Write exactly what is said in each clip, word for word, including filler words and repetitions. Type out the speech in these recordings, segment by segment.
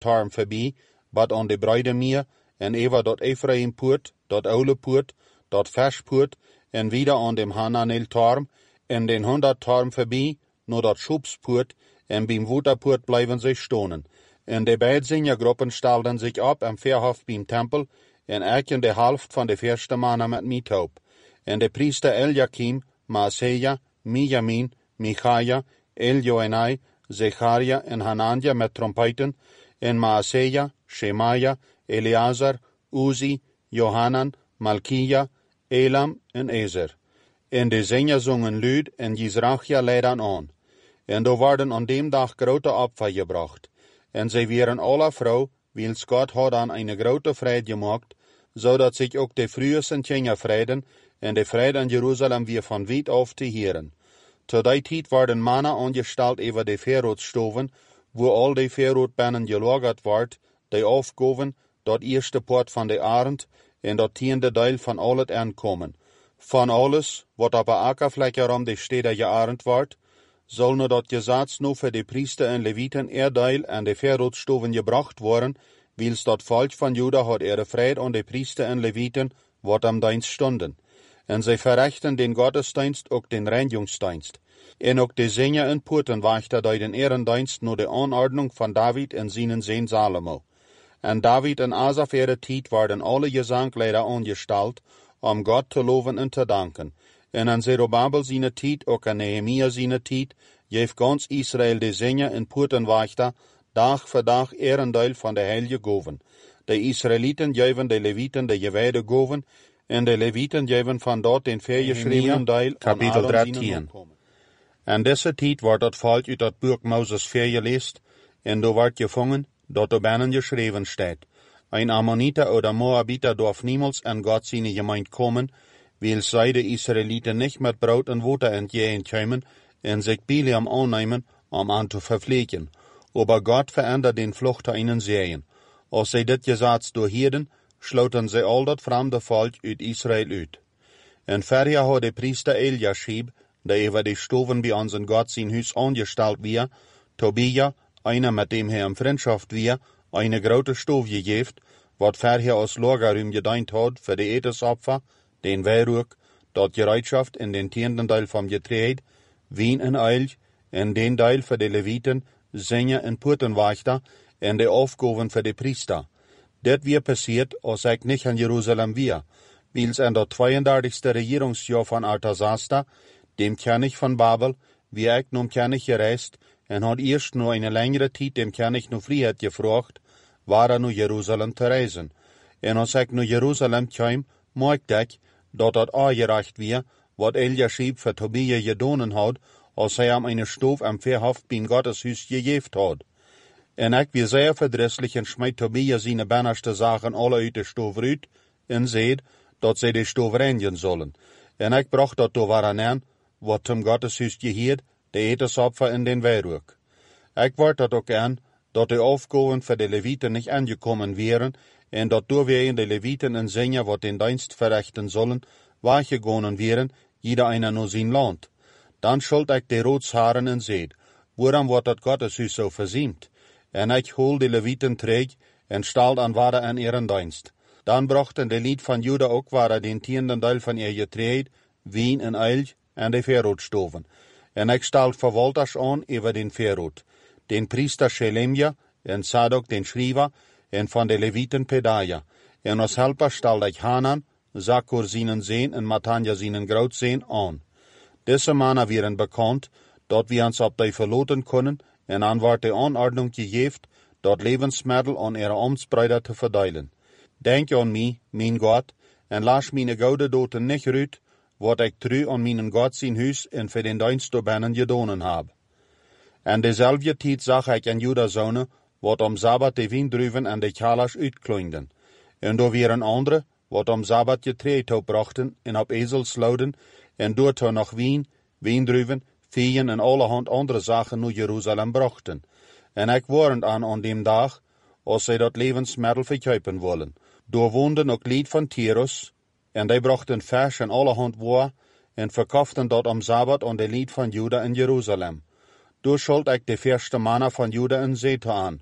tarm voorbij, wat aan de breide meer, en even dat Ephraimpoort, dat oude poort, dat verspoort, en wieder aan dem Hananel tarm, en den honderd tarm voorbij, naar dat Schubspoort, en beim Waterpoort blijven zij stonen. En de beide zingergroepen stelden zich op en verhof beim tempel, en elken de helft van de eerste mannen met miethoop. En de priester Eliakim, Maaseja, Mijamin, Michaja, Eljoenai, Zecharia en Hananja met trompeten, en Maaseja, Shemaja, Eleazar, Uzi, Johanan, Malkia, Elam en Ezer. En de zingers zongen luid en Jizrachia leidden aan. En er worden aan dem dag grote Opfer gebracht. En zij waren alle vrouw, wils Gott had aan eine grote vrede gemaakt, zodat zich ook de frühesten Tjenger vreden, en de vrede in Jeruzalem weer van weit af te heren. Zu die tijd worden mannen aangesteld over de Verrootstoven, wo al de Verrootbannen gelagert wordt, die afgoven, dat eerste poort van de arend, en dat tiende deel van al het aankomen. Van alles, wat op een akkervlekje om de steden gearend wordt, zal nu dat gezats nu voor de priester en levieten eerdeel aan de Verrootstoven gebracht worden, wils dat volk van Juda had ihre vrede aan de priester en levieten, wat am dienst stonden. En zij verrechten den Gottesdienst ook den Reinigungsdienst. En ook de Singer en Poortenwachter die den Ehrendienst nur de Anordnung van David en zijn Sohn Salomo. En David en Asaf ihre tijd werden alle Gesangleider angesteld, om Gott te loven en te danken. En aan Zerubabel zijn tijd, ook aan Nehemia zijn tijd, geeft ganz Israël de Singer en Poortenwachter dag voor dag Ehrendeel van de heilige goven. De Israëlieten geven de Levieten de gewijde goven, en de Levieten geven van dort den vergeschriebenen deel kapitel dertien. En deze tijd wordt het volk uit dat boek Moses vergeleest, en do wordt gevangen, dat er binnen geschreven staat. Ein Ammoniter oder Moabiter darf niemals an Gott seine Gemeinde kommen, weil zij de Israëlieten nicht mit Brot und Wasser entgegenkommen en sich Biliam annehmen, um an zu verpflegen. Aber Gott verändert den Flucht ihnen Serien. Als zij dit gezats doorhielden, sloten zij al dat vreemde volk uit Israël uit. En verder had de priester Eliashib, der over de stoven bij onze God zijn huis aangesteld weer, Tobia, einer mit dem hij in Freundschaft weer, eine grote stoof gegeven, wat verder als Lagerruim gedient had voor de etensopfer, den Weihrug, dat Gereitschaft in den tienden deel van Getreid, wien en eil, en den deel voor de Levieten, Singer en Poortenwachter, en de Aufgaben voor de priester. Dit weer passiert, als ik niet in Jeruzalem weer, wils in dat tweeëndertigste regeringsjahr van Artasasta, dem König van Babel, wie ik nun König gereist, en had eerst nur eine längere tijd dem König nu vrijheid gevraagd, waar er nu Jeruzalem te reizen. En als ik nu Jeruzalem kwam, merkte ik, dat dat aangereicht weer, wat Eliashib voor Tobia gedonen had, als hij hem eine stoof am Verhof beim Gotteshuis gegeven had. En ik weer zeer verdrisselijk en schmeidt Tobia zijn bannerste zaken alle uit de stoof uit, en zeid, dat zij de stoof reinigen zullen. En ik bracht dat door aan, wat zum Gotteshuis geheerd, de etensopfer in den Weihrug. Ik word dat ook aan, dat de Aufgaben voor de Levieten niet aangekommen wären, en dat doorwegen de Levieten en Singer, wat den Dienst verrichten zullen, weggegangen wären, jeder einer nur sein Land. Dan schuld ik de roodsharen en zeid, waarom wordt dat Gotteshuis zo verziemd? En ik hol de Levieten terug, en stal aan ware aan ihren Dienst. Dan brachten de lied van Juda ook ware den tienden deel van ihr Getreid, wien en eil, en de Verrootstoven. En ik stal verwalters aan over den Verroot, den priester Shelemja, en Sadok den Schrijver, en van de Levieten Pedaja. En als helper stal ik Hanan, Zakur seinen Sohn en Matanja seinen Grootzoon aan. Deze mannen waren bekannt, dat we ons op die verloten kunnen, en aan wordt de Anordnung gegeven, dat Lebensmittel aan ihre Amtsbrüder te verdelen. Denk aan mij, mijn God, en laat mijn gouden doten niet uit, wat ik trouw aan mijn God zijn huis en voor den dienst door binnen gedonen heb. En dezelfde tijd zag ik in Juda zonen, wat om Sabbat de wijndruiven en de chalers uitkloinden. En door weer een andere, wat om Sabbat getreid opbrachten en op ezels louden, en door to nog wien, wijndruiven, vijen en allerhand andere zaken naar Jeruzalem brachten. En ik warend aan aan dem dag, als zij dat levensmiddel verkopen willen. Door woonden ook lied van Tyrus, en die brachten vers en allerhand waar, en verkauften dat om Sabbat aan de lied van Juda in Jeruzalem. Door schuld ik de eerste mannen van Juda en Zeta aan,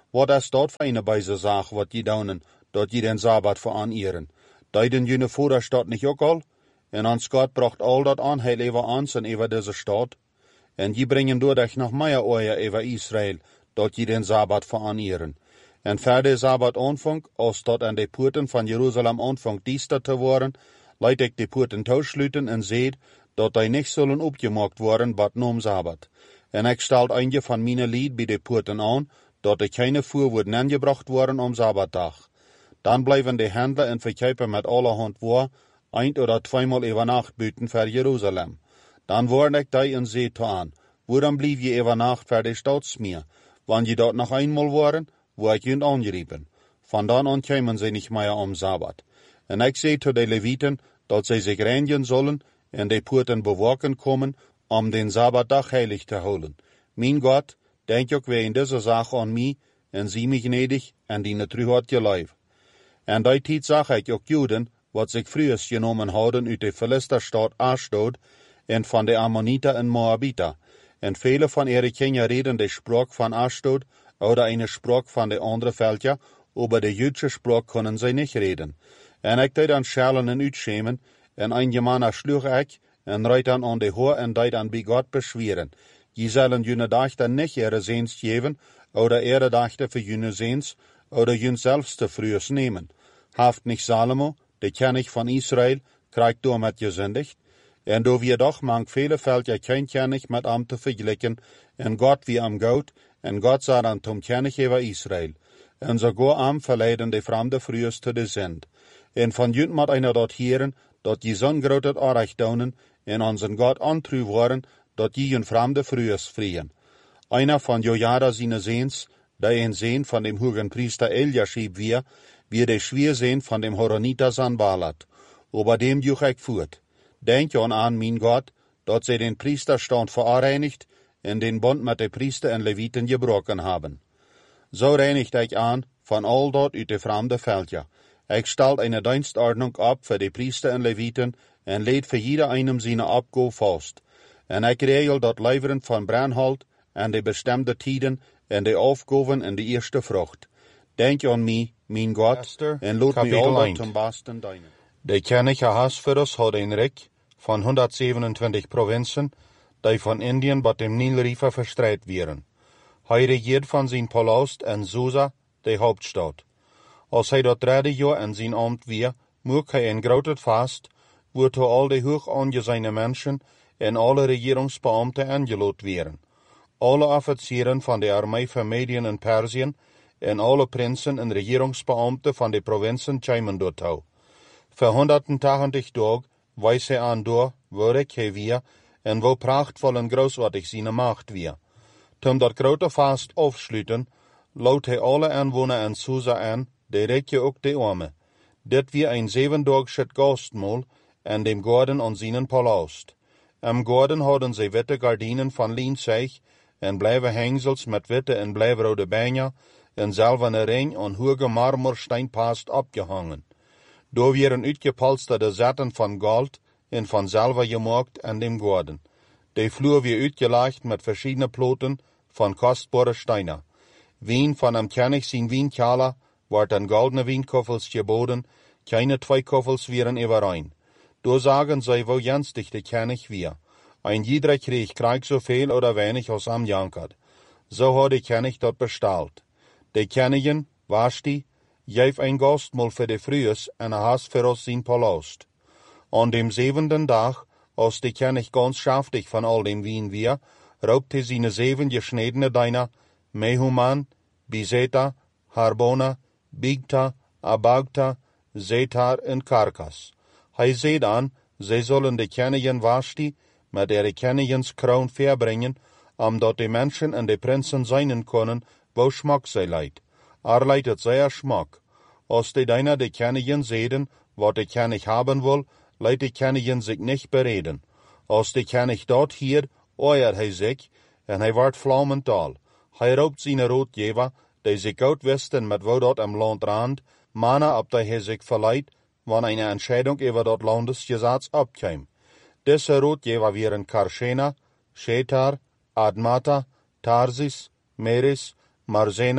Wat is dat voor een bijze zaak wat je doen, dat je den Sabbat veranieren? Deiden jene vorder staat niet ook al? En ons God bracht al dat aan, heil over ons en over deze stad. En je brengen doordat nog meer oor over Israël, dat je den Sabbat veranieren. En verder Sabbat aanvang, als dat aan de poorten van Jeruzalem aanvangt diester te worden, leid ik de poorten toesluiten en zeed, dat die niet zullen opgemaakt worden, bat noem Sabbat. En ik stelt eindje van mijn lied bij de poorten aan, dat er keine voerwoorden aangebracht worden om Sabbatdag. Dan blijven de handelen en verkopen met allerhand waar, ein oder zweimal über Nacht buiten voor Jeruzalem. Dan word ik die en zee te aan, waarom blijf je über Nacht voor de staatsmeer? Wanneer je dat nog eenmaal worden, word je aangeriepen. Van dan aan komen ze niet meer om Sabbat. En ik zei zu de Leviten, dat zij zich reinigen zullen en de poorten bewaken komen, om den Sabbatdag heilig te houden. Mijn God, denk ook weer in deze zaak aan mij, en zie mij gnädig en die truheid je lijf. En die tijd zag ik ook Juden, wat zich vroeger genomen hadden uit de Philisterstad Ashdod en van de Ammoniter en Moabiter. En vele van ihre Kinder reden de Sprache van Ashdod oder eine Sprache van de andere Völker, aber de jüdische Sprache können sie nicht reden. En ik deed dan schalen en uitschemen, en een Germaner sloeg ik, en reit dan aan de hoor en deed dan bij God beschweren. Je zullen jene dachten nicht ihre Seens geven, oder ihre dachten für jene Seens, oder jün selbst te frühs nehmen. Haft nicht Salomo, de König van Israel, krijgt door met gesündigt, en do wir doch mang viele Völker kein König mit am te vergleichen, en Gott wie am Gout, en Gott sah dann zum König über Israel, en sogar am verleiden de fremde frühs te de Send. En van jünt mat einer dort hieren, dat je zo'n groot aanrecht donen, en onzen Gott antru worden, dat je een fremde frühs vrien. Einer van Jojada sine Seens, der een Seen van dem hohen Priester Eliashib wir, wie de Schwierseen van dem Horoniter Sanballat, ober dem juch ik voert. Denk je aan, mijn Gott, dat zij den Priesterstand verreinigt en den Bund met de Priester en Leviten gebroken haben. So reinigt ik aan, van al dat uit de fremde Völker. Ik stelt eine Dienstordnung ab für de Priester en Leviten en leed für jeder einem seine Abgabe fast. En ik regel dat leveren van brandhout en de bestemde tijden en de Aufgaben en de eerste vrucht. Denk aan mij, mijn God, en laat mij al dat zum Besten dienen. De König Ahasverus had een rijk van honderdzevenentwintig provinzen, die van Indien bat dem Nilriefer verstreit wären. Hij regiert van zijn palast en Susa, de Hauptstadt. Als hij dat derde jaar en zijn ambt weer, mocht hij een groot vast, woorto al de hoog aangeziene mensen en alle regeringsbeamten aangeloot wären. Alle officieren van de armee van Medien en Persien en alle prinsen en regeringsbeamten van de provinzen kwamen dortau. Voor honderdtachtig dagen wees hij aan door, waar ik hij weer, en wo prachtvol en großartig zijn macht weer. Tom dat grote vast afsluiten, loot hij alle aanwoner en Susa aan, direct je ook de arme. Dit weer een zevendagsche gastmaal en dem Gordon aan zijn palast. Am Gordon hadden zij witte gardinen van lienzeig en blijve hengsels met witte en blijvrode bijna en zilverne ring aan hoge marmorsteinpast opgehangen. Daar werden uitgepolsterde zetten van gold en van zilver gemaakt aan dem Gordon. De vloer weer uitgelegd met verschiedene ploten van kostbare steinen. Wien van am König zijn wijnkelder wordt aan goldene wijnkoffels geboden, keine twee koffels wären überein. Daar sagen zij wo jenstig de König wir. Ein jeder Krieg kriegt so viel oder wenig als am jankert. So hat de König dat bestalt. De Königin, Vashti, geef ein Gastmahl für de Frühs en Ahasverus sein Palast. An dem siebenten Tag, als de König ganz schaftig von all dem Wien wir, raubte seine sieben geschnittene Diener, Mehuman, Bizeta, Harbona, Bigta, Abagta, Zetar en Karkas. Hij zei dan, zij zullen de Königin Vashti met de Königens kroon verbringen, omdat de mensen en de prinsen zijn kunnen, wo schmack zij leidt. Er leidt het zeer schmack. Als de Diener de Königin zeden, wat de König haben wil, leidt de Königin zich niet bereden. Als de König dat hier, oeier hij zich, en hij wordt flaumental. Hij roopt zijn roodgever, die zich goed wisten met wo dat am land rand, mannen op die hij zich verleidt, wanneer eine Entscheidung über dat Landesgesetz abkäme. Diese Rotgeber wären Karschena, Shetar, Admata, Tarsis, Meris, Marsena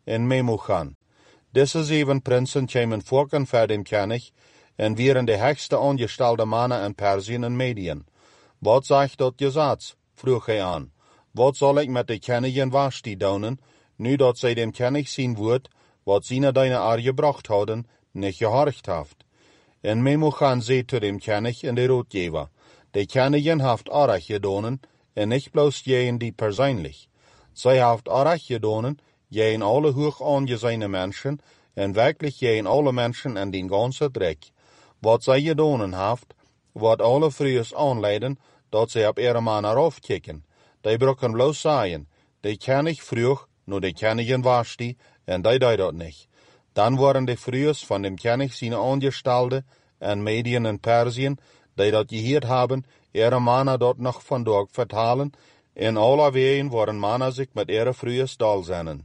en Memuchan. Diese sieben Prinzen kämen vorken vor dem König en wären de höchste angestellte Männer in Persien en Medien. Wat sagt dat Gesetz? Vroeg hij aan. Wat zal ik met de Königin Vashti doen, nu dat zij dem König zien woord, wat zine deine ar gebracht hadden, nicht gehorcht haft? En Memuchan zei zu dem König en de Rotgeber, de Königin haft arach gedonen, en nicht bloß jeen die persönlich. Zij haft arach gedonen, jeen alle hoch angesehene Menschen, en wirklich jeen alle Menschen en den ganzen Dreck. Wat zij gedonen haft, wat alle vrees aanleiden, dat zij op ihre Mann aufkicken. Die brokken bloß sagen, die König vroeg, nur de Königin Vashti, en die deed dat nicht. Dann waren de vrees van dem König seine Angestellte en Medien in Persien, die dat geheerd haben, ihre Männer dort noch von dort vertalen, en alle ween waren Männer sich mit ihre vrees dal sennen.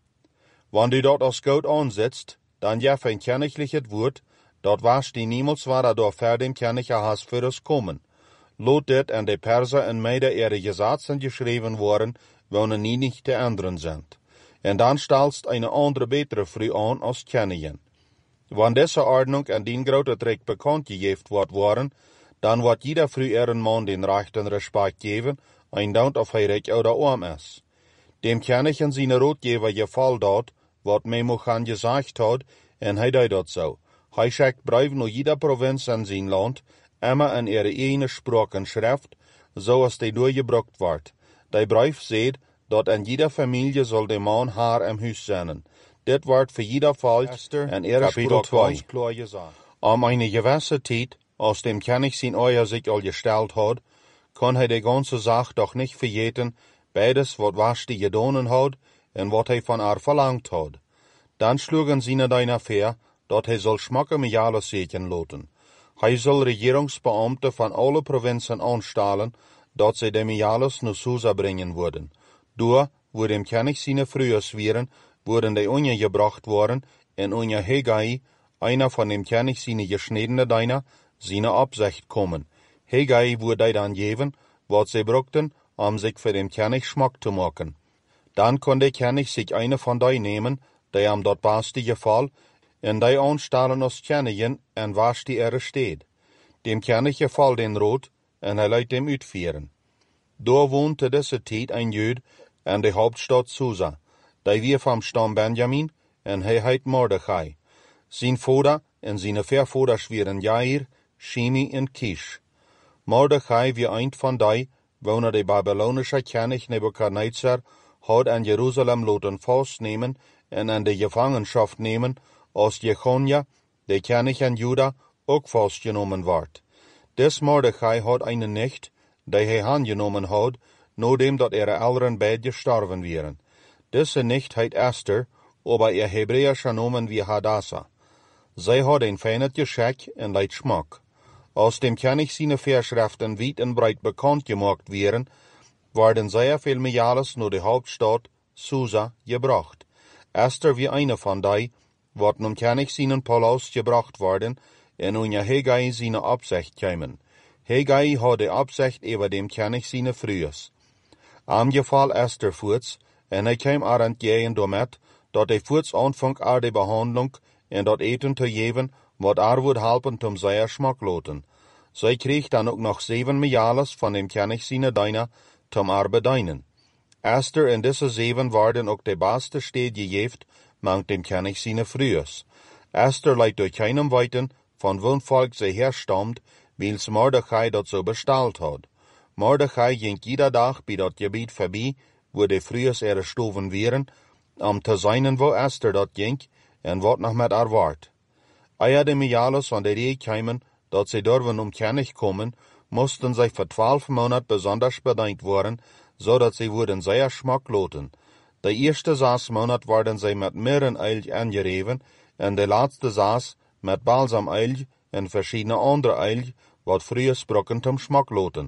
Wann die dort als Gott ansetzt, dann jef ein königliches Wort, dort Vashti niemals war door ver dem König Ahasverus kommen. Lot dit en de Perser en Mede ihre Gesetzen geschrieben worden, wonen nie nicht te ändern sind. En dann stellst eine andere betere Frau an als Königin. Wann diese Ordnung en den grote Trick bekannt gegeben wordt worden, dann wird jeder Frau ihren Mann den rechten Respekt geben, ein Daunt auf hij recht oder arm ist. Dem König en seine Rotgeber gefall dat, wat Memuchan gesagt hat, en hij deed dat zo. Hij schickt Brieven naar jeder Provinz in zijn land, immer in ihre eigene Sprache en Schrift, so als die durchgebracht wordt. Die Brief zegt, dat in jeder Familie soll der Mann haar im Huis zijn. Dit wordt voor jeder Volk en ihre Sprache ganz klar gesagt. Om eine gewisse tijd, als dem König sein Eier sich al gestellt hat, kann hij de ganze Sache doch nicht vergeten, beides wat Vashti gedonen hat en wat hij von haar verlangt hat. Dann schlugen seine deiner Fair, dat hij soll schmakke Miales seken loten. Hij soll Regierungsbeamte van alle Provinzen anstellen, dat sie de Miales naar Susa bringen würden. Door, wo dem König seine Frühes wären, wurden die Unje gebracht worden, en Unje Hegai, einer von dem König seine geschnittene Deiner, seine Absicht kommen. Hegai wurde dann geben, wat sie brauchten, um sich für den König Schmack zu machen. Dann konnte der König sich eine von die nehmen, die am dort beste gefall, en die anstellen als Königin en Vashti ihre steht. Dem König gefall den Rot, en hij leidt dem uitvieren. Daar wohnte diese Tijd ein Jüd in der Hauptstadt Susa, die wir vom Stamm Benjamin, en hij heet Mordechai. Sein Vater en seine Vervaders waren Jair, Shimi en Kish. Mordechai wie ein von die, woner der babylonische König Nebukadnezar hat in Jerusalem loten vastnemen en in de Gefangenschaft nemen, als Jechonia, der König in Juda, ook vastgenommen ward. Des Mordechai hat eine Nicht, die hij angenommen hat, nachdem dat ihre Eltern beide gestorben wären. Diese Nicht heet Esther, aber ihr hebräischer Namen wie Hadassah. Sie hat ein feines Geschick en leid Schmack. Als dem König seine Verschriften weit en breit bekannt gemacht wären, werden sehr viel Miales nur die Hauptstadt Susa gebracht. Esther wie eine von die, wat nun König seinen Palast gebracht worden, en unja Hegai seine Absicht kämen. Hegai had de Absicht über dem König seine Frühes. Am Gefall Esther voorts, en hij kwam er entgegen damit, dat hij voorts aanvang er de Behandlung en dat eten te geven, wat er would helpen zum seiner Schmack loten. Zij kreeg dan ook nog zeven Miales van dem König seine Deiner zum er bedienen. Esther en diese zeven waren ook de beste steed gegeven, mangt dem König seine Frühes. Esther leidt durch keinem weiten, von welchem Volk sie herstammt, wils Mordechai dat so bestellt hat. Mordechai ging jeder Tag bei dat Gebiet vorbei, wo de Frühes ihre Stoven wären, um te seinen, wo Esther dat ging, en wat noch met er ward. Eier de Miales van de Reh kämen, dat sie durven um König kommen, mussten sie für zwölf Monate besonders bedient worden, so dat sie wurden sehr Schmack loten. De erste sechs Monate werden sie mit Mirreneilch angereven, en de laatste sechs mit Balsameilch en verschiedene andere Eilch, wat Frühes brocken zum Schmack loten.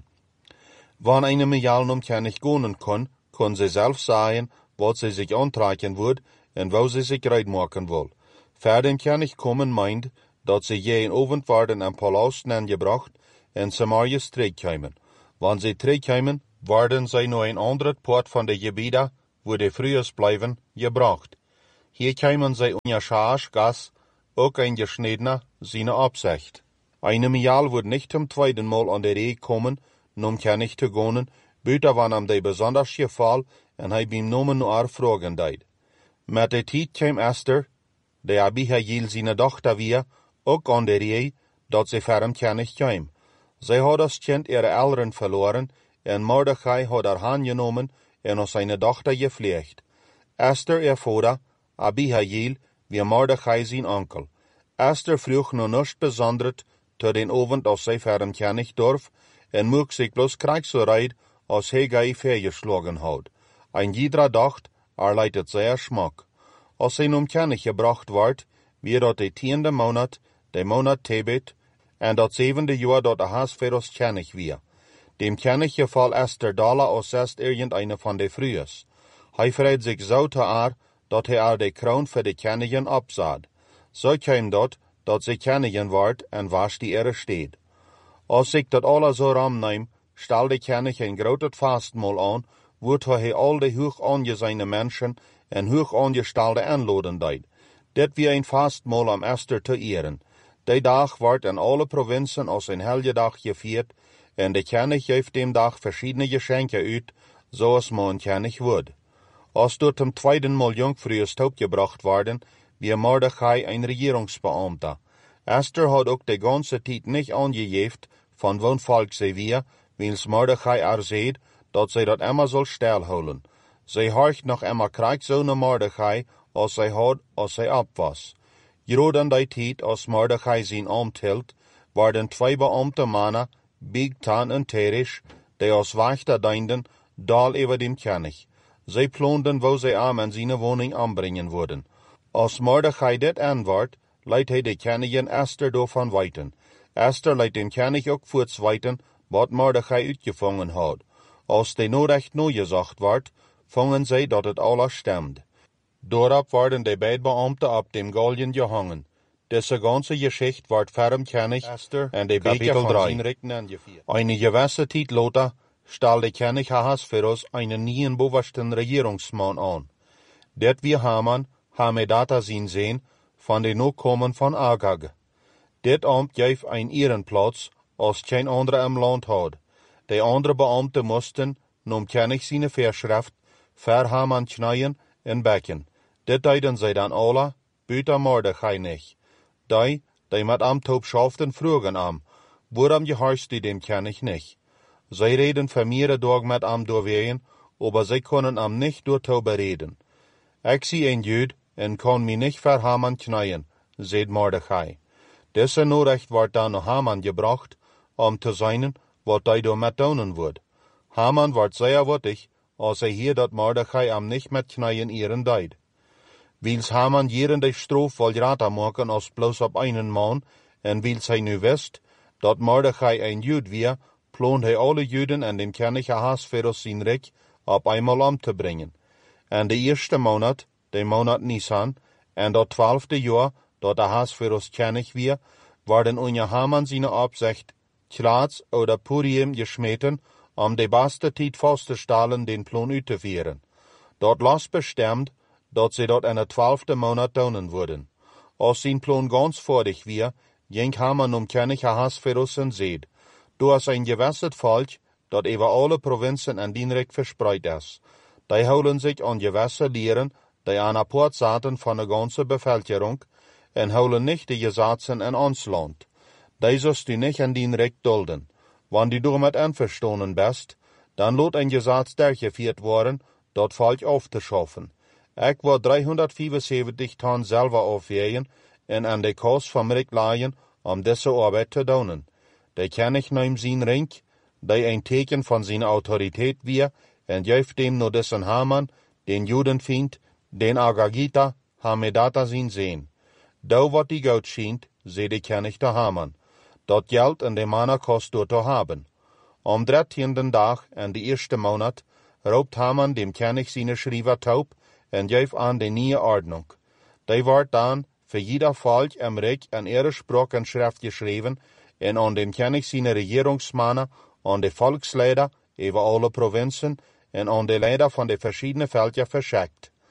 Wann eine Mial um König gonen kann, kann sie selbst sagen, wat sie sich antreiken wird, en wo sie sich reit machen will. Für den König kommen meint, dat sie je in Abend werden am Palast gebracht, en Samarias terugkomen. Wann sie terugkomen, werden sie nur ein anderes Port von de Gebieden, wo die Frühes bleiben, gebracht. Hier kämen zij unja Schaas, gas, ook ein geschniedener, seine Absicht. Eine Mial wird nicht zum zweiten Mal an der Reh kommen, num König zu gonen, büter wann am de besonders Gefall, en hij bim nomen nur fragen deid. Met de tijd kwam Esther, de Abihail seine Tochter weer, ook an der Reh, dat sie ferm König kwam. Zij had das Kind ihre Eltern verloren, en Mordechai had haar aangenomen en als seine Tochter gepflegt. Esther, ihr Vater, Abihail, wie Mordechai sein Onkel. Esther vroeg noch nichts Besonderes, zu den Abend, als sie ferm König dorf, en mocht sich bloß Kriegsreid, als Hegai vergeschlagen hat. Ein jeder dacht, er leitet sehr Schmack. Als sie nun König gebracht ward, wie dat de tiende Monat, de Monat Tebet, en dat zevende Jahr dat Ahasveros König wie. Dem König gefall Esther dala als erst irgendeine von de Frühes. Hij vreit sich so te ar, dat hij er de kroon für de Königin absad. So käm dat, dat sie Königin ward en was die Ehre steht. Als sich dat alle so ramneim, stal de König ein groot Fastmahl an, wordt hij al de hoog aangeziene Menschen en hoog aangestalde aanloden deed. Dit wie ein Fastmahl am Esther te ehren. Die dag wordt in alle provinzen als een helgedag gevierd, en de König geeft dem dag verschiedene Geschenke uit, zoals man König wordt. Als door zum tweeden Mal Jungfrühes Taub gebracht worden, wie Mordechai ein Regierungsbeamter. Esther hat ook de ganze tijd nicht angejeft, von woon volk sie wie, wils Mordechai er seht, dat zij dat immer soll stilhouden. Zij horcht noch immer Kriegszonen Mordechai, als zij had, als zij ab was. Gerade die tijd, als Mordechai zijn Amt hield, waren twee Beamte Männer, Bigtan en Teresh, die als Wächter dienden, dal über dem König. Zij plonderden, wo zij am in seine Wohnung anbringen würden. Als Mordechai dit aanward, leidt hij de Königin Esther davon weiten. Esther leidt dem König ook voortzweiten, wat Mordechai uitgevangen had. Als de norecht no gesagt ward, vangen zij dat het alles stemmt. Doorop worden de beide Beamten op dem Galgen gehangen. Diese ganze Geschichte wordt ferm König Esther en de Beker van zijn Rechten angeführt. Eine gewisse Zeit later stal de König Ahasveros einen neuen bewussten Regierungsmann an. Det wie Haman, Hamedata sein Sehn, von den Nachkommen von Agag. Dit Amt gaf ein Ehrenplatz, als kein anderer im Land had. De andere Beamten mussten, num König seine Verschrift, ver Haman knien en bekken. Dit deiden zij dan alle, buiten Mordechai nicht. Die, die met am Taub schaften, vroegen am, waarom gehorchst du dem König nicht? Zij reden für mehrere Tage mit am doorween, aber zij können am nicht door Taube reden. Ik zie een Jud en kan mich nicht ver Haman knien, zei Mordechai. Deze Nachricht wordt dan naar Haman gebracht, om te zijn wat hij door met doen wordt. Haman wordt zeer wuttig, als hij hier dat Mordechai am nicht met knien ehren deed. Wils Haman jeren de stroof wil rata maken als bloos op einen man, en wils hij nu wist, dat Mordechai een Jud wie, plant hij alle Juden en dem König Ahasveros zijn rijk op einmal om te brengen. En de eerste maand, de maand Nisan, en dat twaalfde jaar, dat Ahasveros König wie, worden unter Haman seine Absicht, Klaats oder Purim geschmeten, om de beste tijd vast te stellen den plan uit te vieren. Dat las bestemd, dat sie dat in de twaalfde maand doen würden. Als sein plan ganz fertig wie, ging Haman um König Ahasveros en seed. Du hast ein gewesset Volk, dat über alle Provinzen en dienrijk verspreid is. Die houden sich an gewisse Lehren, die an apart zaten von der ganzen Bevölkerung, en houden nicht die Gesetzen in ons Land. Die sollst du nicht an dienrijk dulden. Wann du damit einverstanden bist, dann lot ein Gesetz durchgeführt worden, dat Volk aufzuschaffen. Ich war dreihundertfünfundsiebzig Tonnen selber aufwägen en an de Kost vom Rick leihen, um diese Arbeit zu doen. Der König nahm sein Ring, die ein Teken von seiner Autorität wie, en geeft dem nur dessen Haman, den Judenfiend, den Agagita, Hamedata sein Sehn. Da wat die Goud schient, seh de König der Haman. Dat Geld en de Manna kost door te haben. Am dertienden Tag, en de eerste Monat, raubt Haman dem König seine Schriever taub, en geeft an de nieuwe Ordnung. Die wordt dan, für jeder Volk im Reich en ihre Sprache en Schrift geschrieben, en an dem König seine Regierungsmänner, an de Volksleider über alle Provinzen en an de Leider von de verschiedenen Völker verschickt.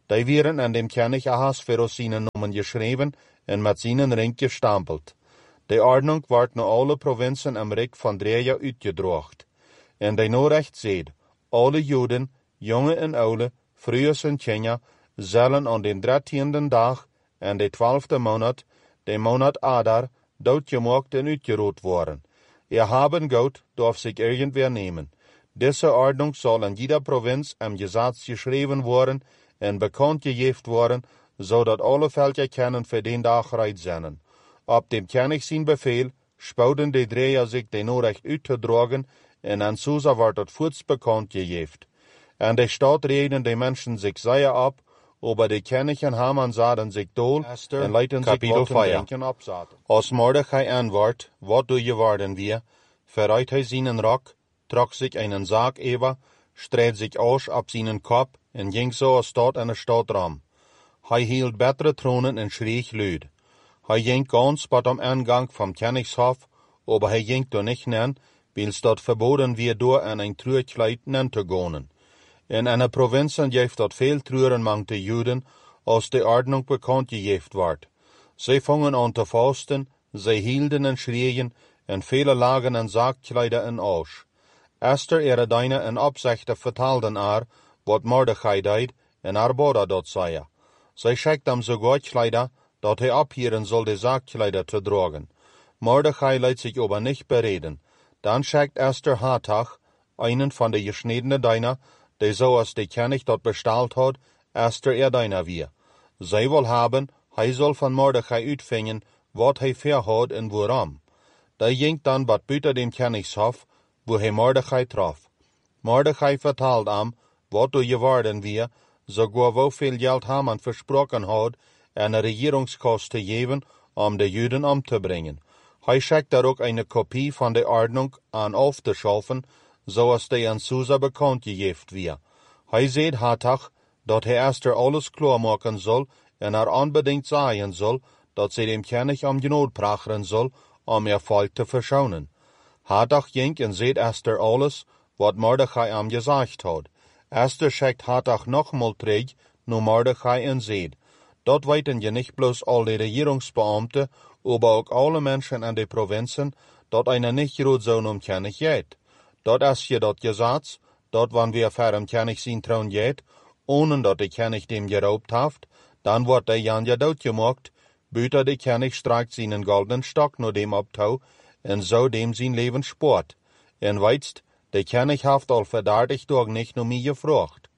Die wären an dem König Ahasverus seinen Namen geschrieben und mit seinen Ring gestampelt. Die Ordnung wordt naar alle provinzen am Rijk van Dreja uitgedroogd. En die Norecht zegt, alle Joden, jonge en oude, vroeger en kinderen, zullen aan den dertiende dag en de twaalfde maand, de maand Adar, doodgemaakt en uitgeroot worden. Ihr haben Gott darf sich irgendwer nehmen. Diese Ordnung soll in jeder Provinz am Gesetz geschrieben worden en bekannt gegeven worden, zodat alle Völker kennen für den Dag reit zijn. Op dem König zijn Befehl spouden de Dreher sich den Norecht uitgedragen en an Susa wordt het voorts bekannt gegeven. En de stad reden de mensen zich zeer ab, aber de König en Haman zaten zich dool en leiten zich wat denken opzaten. Als Mordechai antwoordt, wat doe je worden wir, verreit hij zijn rok, trok zich einen Sarg über, streed zich aus op zijn kop en ging zo als stad en de stad ram. Hij hield betere tronen en schreeg luid. Hij ging ganz bei dem Eingang vom Königshof, aber hij ging doch nicht nen, weil dort verboten wir door an ein Trüerkleid nen te gonen. In einer Provinz geeft dort veel Trüeren mang de Juden, als de Ordnung bekannt gegeven wordt. Sie fangen an te fasten, sie hielden en schrien, en vele lagen en Sargkleider en aus. Esther ihre Deine en opzichte vertelden haar, wat Mordechai deed, en haar broeder dat zei. Zij schickt hem sogar Kleider, dat hij abhieren soll, de Sargkleider te dragen. Mordechai lässt sich aber nicht bereden. Dann schickt Esther Hatach, einen von de geschniedene Deiner, der so als de König dort bestellt hat, Esther ihr Deiner wir. Zij will haben, hij soll von Mordechai uitvingen, wat hij verhad en woran. Da ging dann wat buiten dem Königshof, wo hij Mordechai traf. Mordechai vertelt am, wat du geworden wir, sogar woveel Geld Haman versprochen had, eine Regierungskost te geven, um de Juden um te brengen. Hij schickt daar ook eine Kopie von der Ordnung an auf te schaffen, zoals die an Susa bekannt gegeven wir. Hij zegt Hatach, dat hij Esther alles klar maken soll, en haar unbedingt sagen soll, dat sie dem König um Genot prachern soll, um ihr Volk te verschonen. Hatach ging en zegt Esther alles, wat Mordechai am gesagt had. Esther schickt Hatach nochmal terug, nu Mordechai en zegt, dat weten je nicht bloß all die Regierungsbeamte, aber auch alle Menschen in de Provinzen, dat eine nicht gut so um König geht. Dat is je dat Gesetz, dat wann wir für dem König sein Thron geht, ohne dat de König dem geraubt haft, dann wordt der Jan ja dood gemaakt, buiten de König streikt seinen goldenen Stock nur dem Abtau, en so dem sein Leben sport. En weitst, de König haft al verdaardig door nicht nur mir gefragt.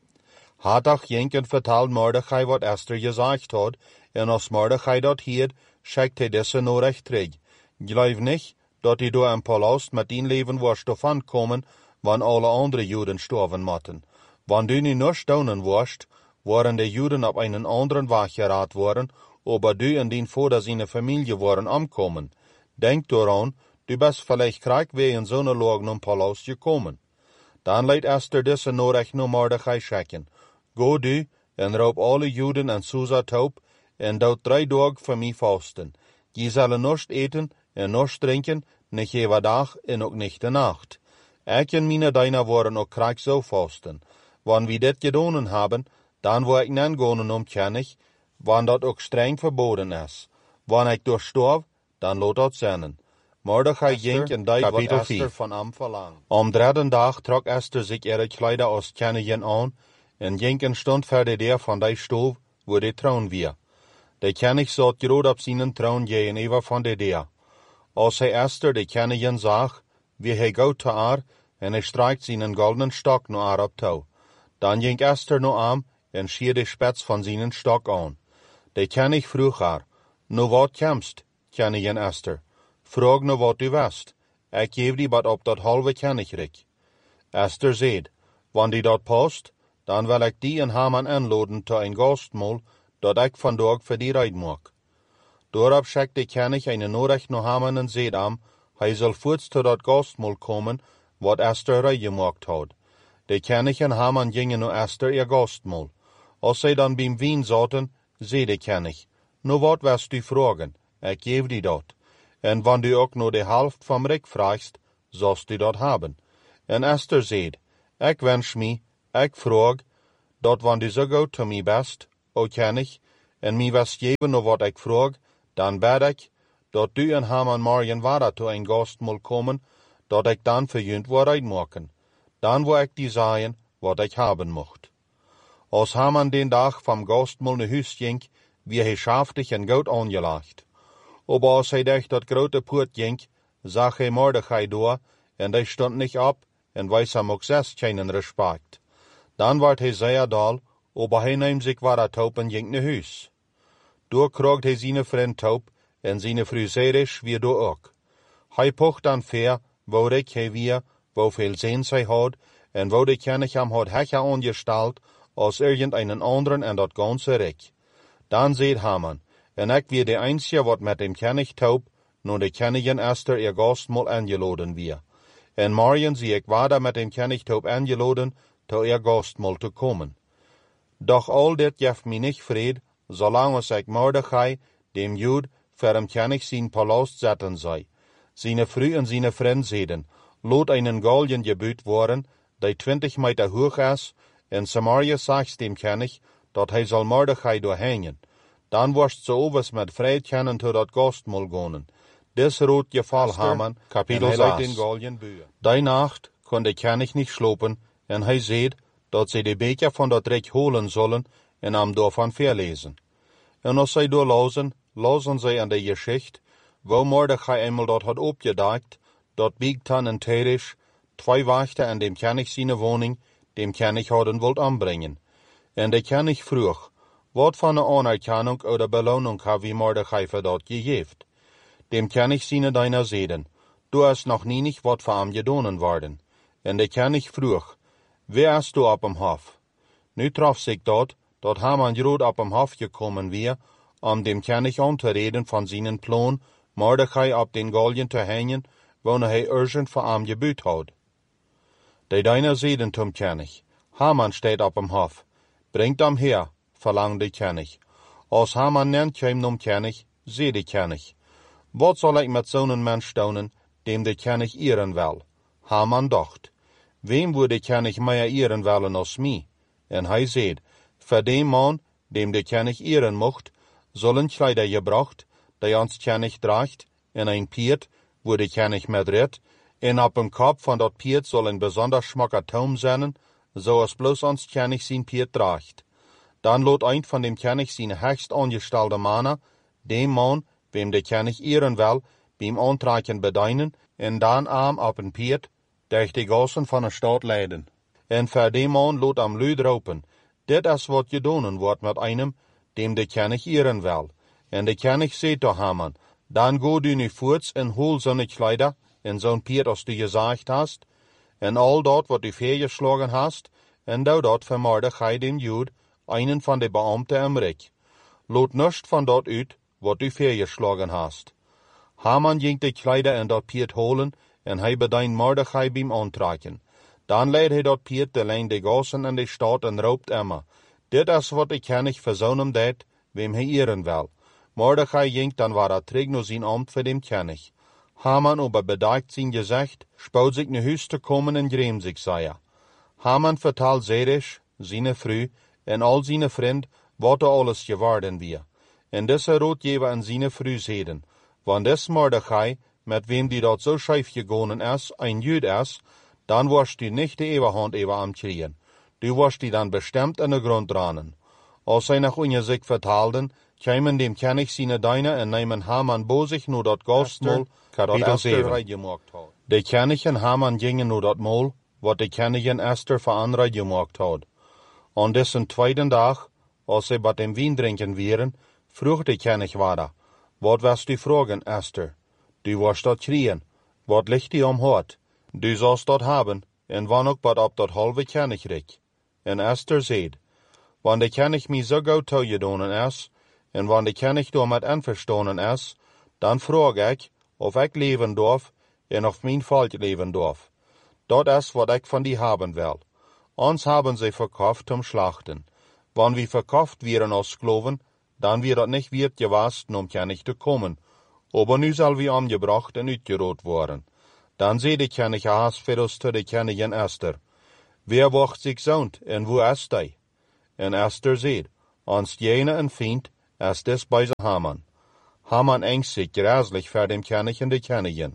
Hatach ging en vertelt Mordechai wat Esther gesagt had, en als Mordechai dat hiert, schickt hij deze Norecht terug. Geloof nicht, dat hij door een palast met die leven was davon komen, wann alle andere Juden sterven moeten. Wann du nu nur staunen warst, waren de Juden op einen anderen Weg geraten worden, aber du en die Vater seine Familie waren umkommen. Denk daran, du bist vielleicht krank wegen so einer Lage um Palast gekommen. Dann leidt Esther diese Norecht nur Mordechai schicken. Go du en raub alle Juden en Susa taub, en dood drei Tage voor mij vasten. Je zullen nicht eten en nicht drinken, nicht jeder dag en ook nicht de nacht. Ik en meine Deiner waren ook krank so vasten. Wann wir dit gedaan haben, dann wo ik nen gaan om König, wann dat ook streng verboden is. Wann ik durchstorf, dann lot dat zijn. Mordechai ging en deed wat Esther van hem verlangt. Am dritten dag trok Esther zich ihre Kleider aus Königin an, en ging en stond voor de deur van die stoof, wo de troon weer. De König zat groot op zijn troon gegenüber van de deur. Als hij Esther de Königin zag, wie hij goud te haar, en hij streikt zijn goldenen stok naar haar op touw. Dan ging Esther naar hem en schier de spets van zijn stok aan. De König vroeg haar, nu wat komst, Königin Esther? Vraag nu wat u wist. Ik geef die wat op dat halve Königreich. Esther zei, wann die dat past, dan wil ik die en Haman aanladen tot een gastmaal, dat ik vandaag voor die reid maak. Daarop schickt de König een Norecht naar Haman en zei hem, hij zal voorts tot dat gastmaal komen, wat Esther reid gemaakt had. De König en Haman gingen naar Esther ihr gastmaal. Als zij dan beim Wien zaten, zei de König, nu wat wirst du vragen, ik geef die dat. En wann du ook nur de helft vom Rijk vraagst, zost du dat hebben. En Esther zei, ik wens mij, ik vraag, dat wann die so goed te mij best, o ken ik, en mij was geven no wat ik vroeg, dan bed ik, dat du en Haman morgen waren to een gast mol komen, dat ik dan voor junt wat uitmaken. Dan wil ik die zeggen, wat ik hebben mocht. Als Haman den dag vom gast mol naar huis ging, wie hij schaftig en goed aangelegd. Aber als hij durch dat grote poort ging, zag hij Mordechai door, en hij stond niet op, en wees hem ook zelfs keinen respect. Dan werd hij zeer dal, aber hij neem zich waar taub en ging naar huis. Door kroegt hij zijn vriend taub, en zijn vrouw Zeresh weer door ook. Hij pocht dan ver, wo ik hij weer, wo veel zin zij had, en wo de kennig hem had hecher aangesteld, als irgendeinen anderen en dat ganze Reich. Dan zeet Haman, en ik weer de einzige wat met dem kennig taub, nun de kennigen Esther ihr Gastmahl eingeladen wir. En morgen zie ik wader met dem kennig taub eingeladen, to ihr Gastmahl te komen. Doch al dit jeft mij nicht vrede, zolang als ik Mordechai, dem Jud, voor hem kennig zijn palast zetten zij. Seine vrouw en seine vriend zeiden, lot einen Galgen gebuut worden, die twintig meter hoog is, en Samaria zegt dem kennig, dat hij zal Mordechai doorhängen. Dan worst zo overs met vrijheid kennen to dat Gastmahl gonen. Des rood geval Haman, kapitel zes. Die nacht kon de kennig niet slopen, en hij zeid, dat zij de beker van dat Reich holen zullen, en am daarvan verlezen. En als zij doorlozen, lozen zij aan de geschicht, wo Mordechai eenmaal dat had opgedakt, dat Bigtan en Teresh, twee wachten aan dem kennig zijn woning, dem kennig hadden wilt aanbrengen. En de kennig vroeg, wat van de anerkennung oder beloning heb wie Mordechai voor dat gegeven? Dem kennig zijn deiner zeden, du hast noch nie nicht wat voor hem gedonen worden. En de kennig vroeg, wer ist du op hem hof? Nu trof zich dat, dat Haman groot op hem hof gekommen weer, om dem kennig aan te reden van zijn plan, Mordechai op den Galgen te hängen, wanneer hij urgent voor hem gebuut had. De deiner zeden tom kennig, Haman steht op hem hof, bringt hem her, verlangt de kennig. Als Haman nennt hem nom kennig, zee de kennig. Wat zal ik met zo'n mens doen, dem de kennig eeren wil? Haman dacht, wem würde kennig meer eeren willen als mij? En hij zei, voor den man, dem de kennig eeren mocht, zullen Kleider gebracht, die ons kennig draagt, en een Piet, wo de kennig met redt, en op dem Kopf van dat Piet soll een besonders schmacker Taum zijn, zoals bloß ons kennig zijn Piet draagt. Dan lot een van dem kennig zijn höchst angestelde Manner, dem man, wem de kennig eeren wil, beim Antragen bedienen, en dan am op een Piet, durch die gassen van een stad leiden. En voor dem man lot am luid roepen, dit is wat gedonen wordt met einem, dem de kennig eeren wil. En de kennig zei to Haman, dan go du nu voorts en hol zo'n Kleider, en zo'n Piet als du gezegd hast, en al dat wat du vergeschlagen hast, en doe dat voor Mordechai dem Jud, einen van de Beamten im Reich. Lot nichts van dat uit, wat du vergeschlagen hast. Haman ging de Kleider en dat Piet holen, en hij bedient Mordechai beim Antragen. Dan leidt hij dat Piet de lijn de gassen en de stad en roept immer, dit is wat ik kennig voor zo'n deed, wem hij eeren wil. Mordechai ging dan waar er terug naar zijn amt voor dem kennig. Haman aber bedagt zijn gezegd, spout zich naar huis te komen en greem zich, zei er. Haman vertelt Zeresh, zijn vrouw, en al zijn vriend, wat er alles geworden weer. En deze roodgever en zijn vrouw zeiden, want des Mordechai, met wem die dat zo scheif gegonen is, een Jud is, dan worst du nicht de Eberhand über am kriegen. Du worst die dan bestemmt in de grond dranen. Als zij nach unje sich vertaalden, kämen dem kennig sine deine en nemen Haman bo sich nur dat Gastmahl, kapitel zeven. De kennigen Haman gingen nur dat Mahl, wat de kennigen Esther veranreit gemacht had. An dessen tweeden dag, als zij bij dem Wien drinken wieren, vroeg de kennig wader, wat was du fragen, Esther? Du warst dat kriegen, wat ligt die om hart? Du sollst dat haben, en wann ook bad op dat halve kennig rik. En Esther zeid, wann de kennig mi so goed toegedonen is, en wann de kennig door met einverstonden is, dan vraag ik, of ik leven darf, en of mijn volk leven darf. Dat is wat ik van die haben wil. Ons haben sie verkauft zum Schlachten. Wann wir verkauft wären als Sklaven, dann wir dat nicht wird gewasten, um kennig te kommen. Aber nu zal wir umgebracht en uitgeroot worden. Dan zei de kennig Ahasverus te de kennigen Esther, wer wacht zich zoont, en wo is hij? En Esther zeid, ons jene en Feind, as des bij zijn Haman. Haman engst zich gräslich voor dem König en de Königin.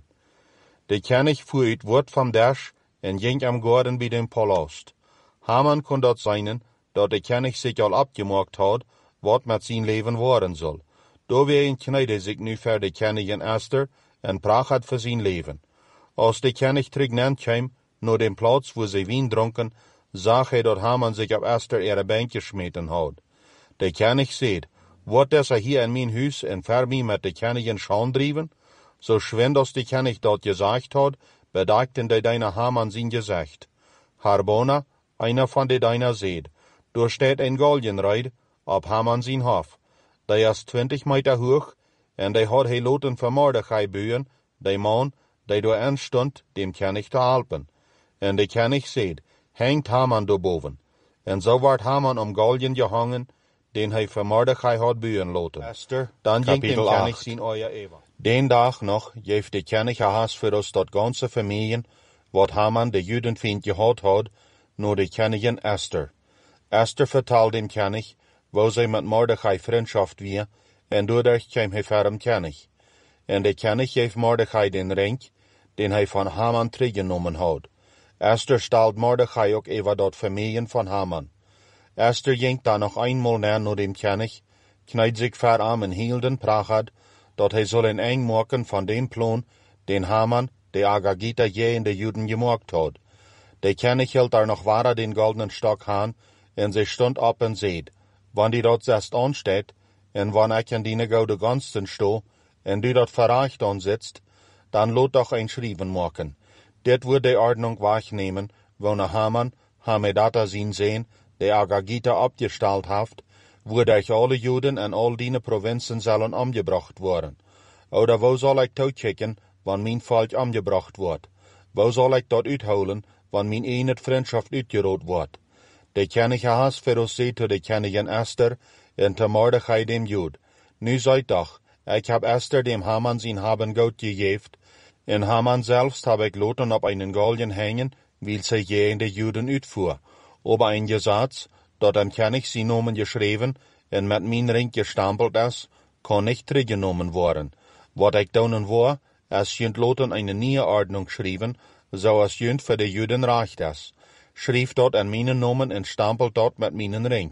De König fuert wordt van Dash en ging am Gordon bij dem Palast. Haman kon dat zijn, dat de König zich al abgemaakt had, wat met zijn leven worden zal. Doorwegen kneidde zich nu voor de Königin Esther en pracht had voor zijn leven. Als de König terugnend kwam, naar dem plaats wo ze wien dronken, zag hij dat Haman zich op Esther ihre beentje smeten had. De König zei, wat is er hier in mijn huis en voor mij met de Königin schaam drijven? So schwind als de König dat gezegd had, bedachten de deine Haman zijn gezegd. Harbona, einer van de deiner zeid, door steht ein Galgenreid op Haman zijn hof. Die is twintig meter hoog, en die had hij loten voor Mordechai buien, die man, die door aanstond, dem König te helpen. En de König zeid, hangt Haman daarboven. En zo werd Haman om Galgen gehangen, den hij voor Mordechai had buien loten. Esther, dan ging dem König zijn oja Eva. Den dag nog geeft de König haas voor ons dat ganze familien, wat Haman de Judenfeind gehad had, naar de Königin Esther. Esther vertelt dem König, wo zij met Mordechai vriendschaft wie, en doordat kwam hij voor hem König. En de König geeft Mordechai den ring, den hij van Haman teruggenomen had. Esther stelt Mordechai ook even dat familien van Haman. Esther ging dan nog eenmaal naar naar dem König, knijdt zich voor hem en hielden pracht, dat hij zal een eng maken van dem plan, den Haman, de Agagita je in de Juden gemaakt had. De König hield daar nog ware den goldenen stok aan, en ze stond op en zeid, wann die dat zest aansteht, en wann ik in die gouden gansten sto, en du dat verreicht ansitzt, dan lot doch ein Schreiben maken. Dit wordt de Ordnung wegnemen, wanneer Haman, Hamedata zien zijn, de Agagita opgesteld heeft, wodurch alle Juden en al die provinzen zullen omgebracht worden. Oder wo zal ik toekicken, wann mijn volk omgebracht wordt? Wo zal ik dat uithouden, wann mijn eenheid vriendschap uitgerood wordt? De König haas voor ons zei to de Königin Esther, en te Mordechai dem Jud. Nu seid doch, ik heb Esther dem Haman zijn haben goud gegeven, en Haman selbst heb ik loten op einen Galgen hängen, weil sie je in de Juden uitvoer. Aber ein Gesetz, dat am König zijn Nomen geschreven, en met mijn ring gestampelt is, kan nicht teruggenomen worden. Wat ik doen wou, is junt loten eine nieuwe Ordnung schrijven, zoals junt voor de Juden recht is. Schreef dat aan mijn Nomen en stampelt dat met mijn ring.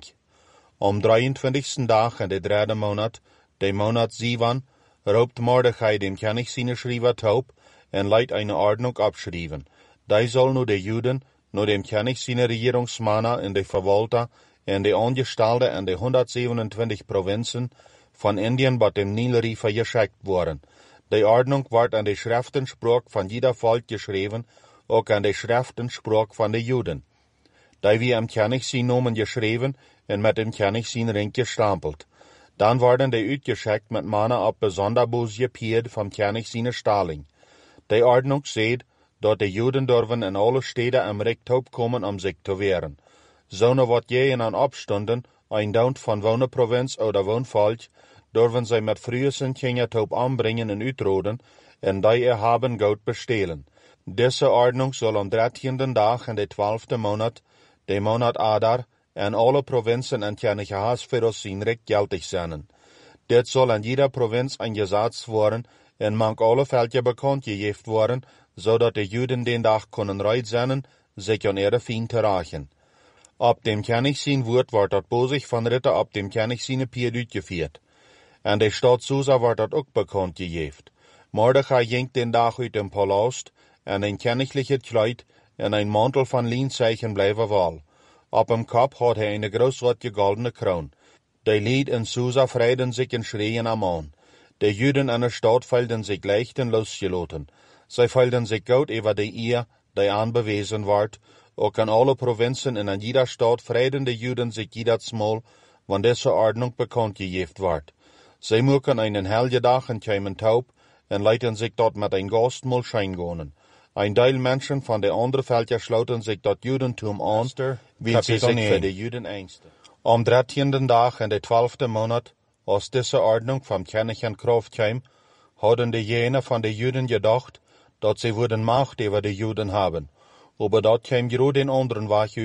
Om drieëntwintigsten dag in de derde maand, de maand Sivan, roept Mordechai dem König zijn schrijver taub en leidt eine Ordnung abschrijven. Die soll nu de Juden, nu dem König zijn regierungsmannen in de Verwalter en de Angestellten in de honderdzevenentwintig provinzen von Indien bat dem Nilrifer geschickt worden. De Ordnung wordt aan de Schriftenspraak van jeder Volk geschreven, ook aan de Schriftenspraak van de Juden. Die wie am König zijn Nomen geschreven en met dem König zijn ring gestampelt. Dan worden die uitgeschickt met mannen op bijzonder boos gepierd vom König zijn Stalling. De Ordnung zegt, dat de Juden durven in alle steden am Recht opkomen om zich te wehren. Zonder wat je in aan opstunden, ein Daunt van woonprovinz oder woonvolk, durven zij met Frühesen Kindertaub aanbrengen en uitroden, en die er haben goud bestelen. Deze Ordnung soll am dertienden dag in de twaalfde maand, de maand Adar, en alle provinzen en König Ahasveros zijn recht geldig zijn. Dit soll an jeder provinz ein Gesetz worden, en mag alle Völker bekannt gegeven worden, zodat de Juden den dag kunnen reit zijn, zich aan ihre Feind te rächen. Op dem König zijn woord wordt dat bozig van Ritter op dem König zijn Pied uitgeführt. En de stad Susa wordt dat ook bekend gegeven. Mordechai ging den dag uit dem Palast, en een königliche Kleid, en een mantel van Lienzeichen blijven wal. Op hem kop had hij een großrote goldene kroon. De Lied in Susa freiden zich en schreien am aan. De Juden in der Stadt feilden sich leicht en losgeloten. Zij feilden sich goud over de eer, die aanbewezen wordt. Ook in alle provinzen en in jeder Stadt freiden de Juden sich jedersmal, wann deze Ordnung bekannt gegeven wordt. Zij moeken einen Helgedag en kämen taub, en leiten sich dort met ein Gastmahl scheingonen. Ein Teil Menschen von de andere Völker schloten sich dat Judentum aan, wie sie sich für de Juden engsten. Am dertienden dag in de twaalfde maand, als diese Ordnung vom König in Kraft kwam, hadden de jene van de Juden gedacht, dat sie würden Macht über de Juden haben. Aber dat kwam gerade den anderen Weg uit,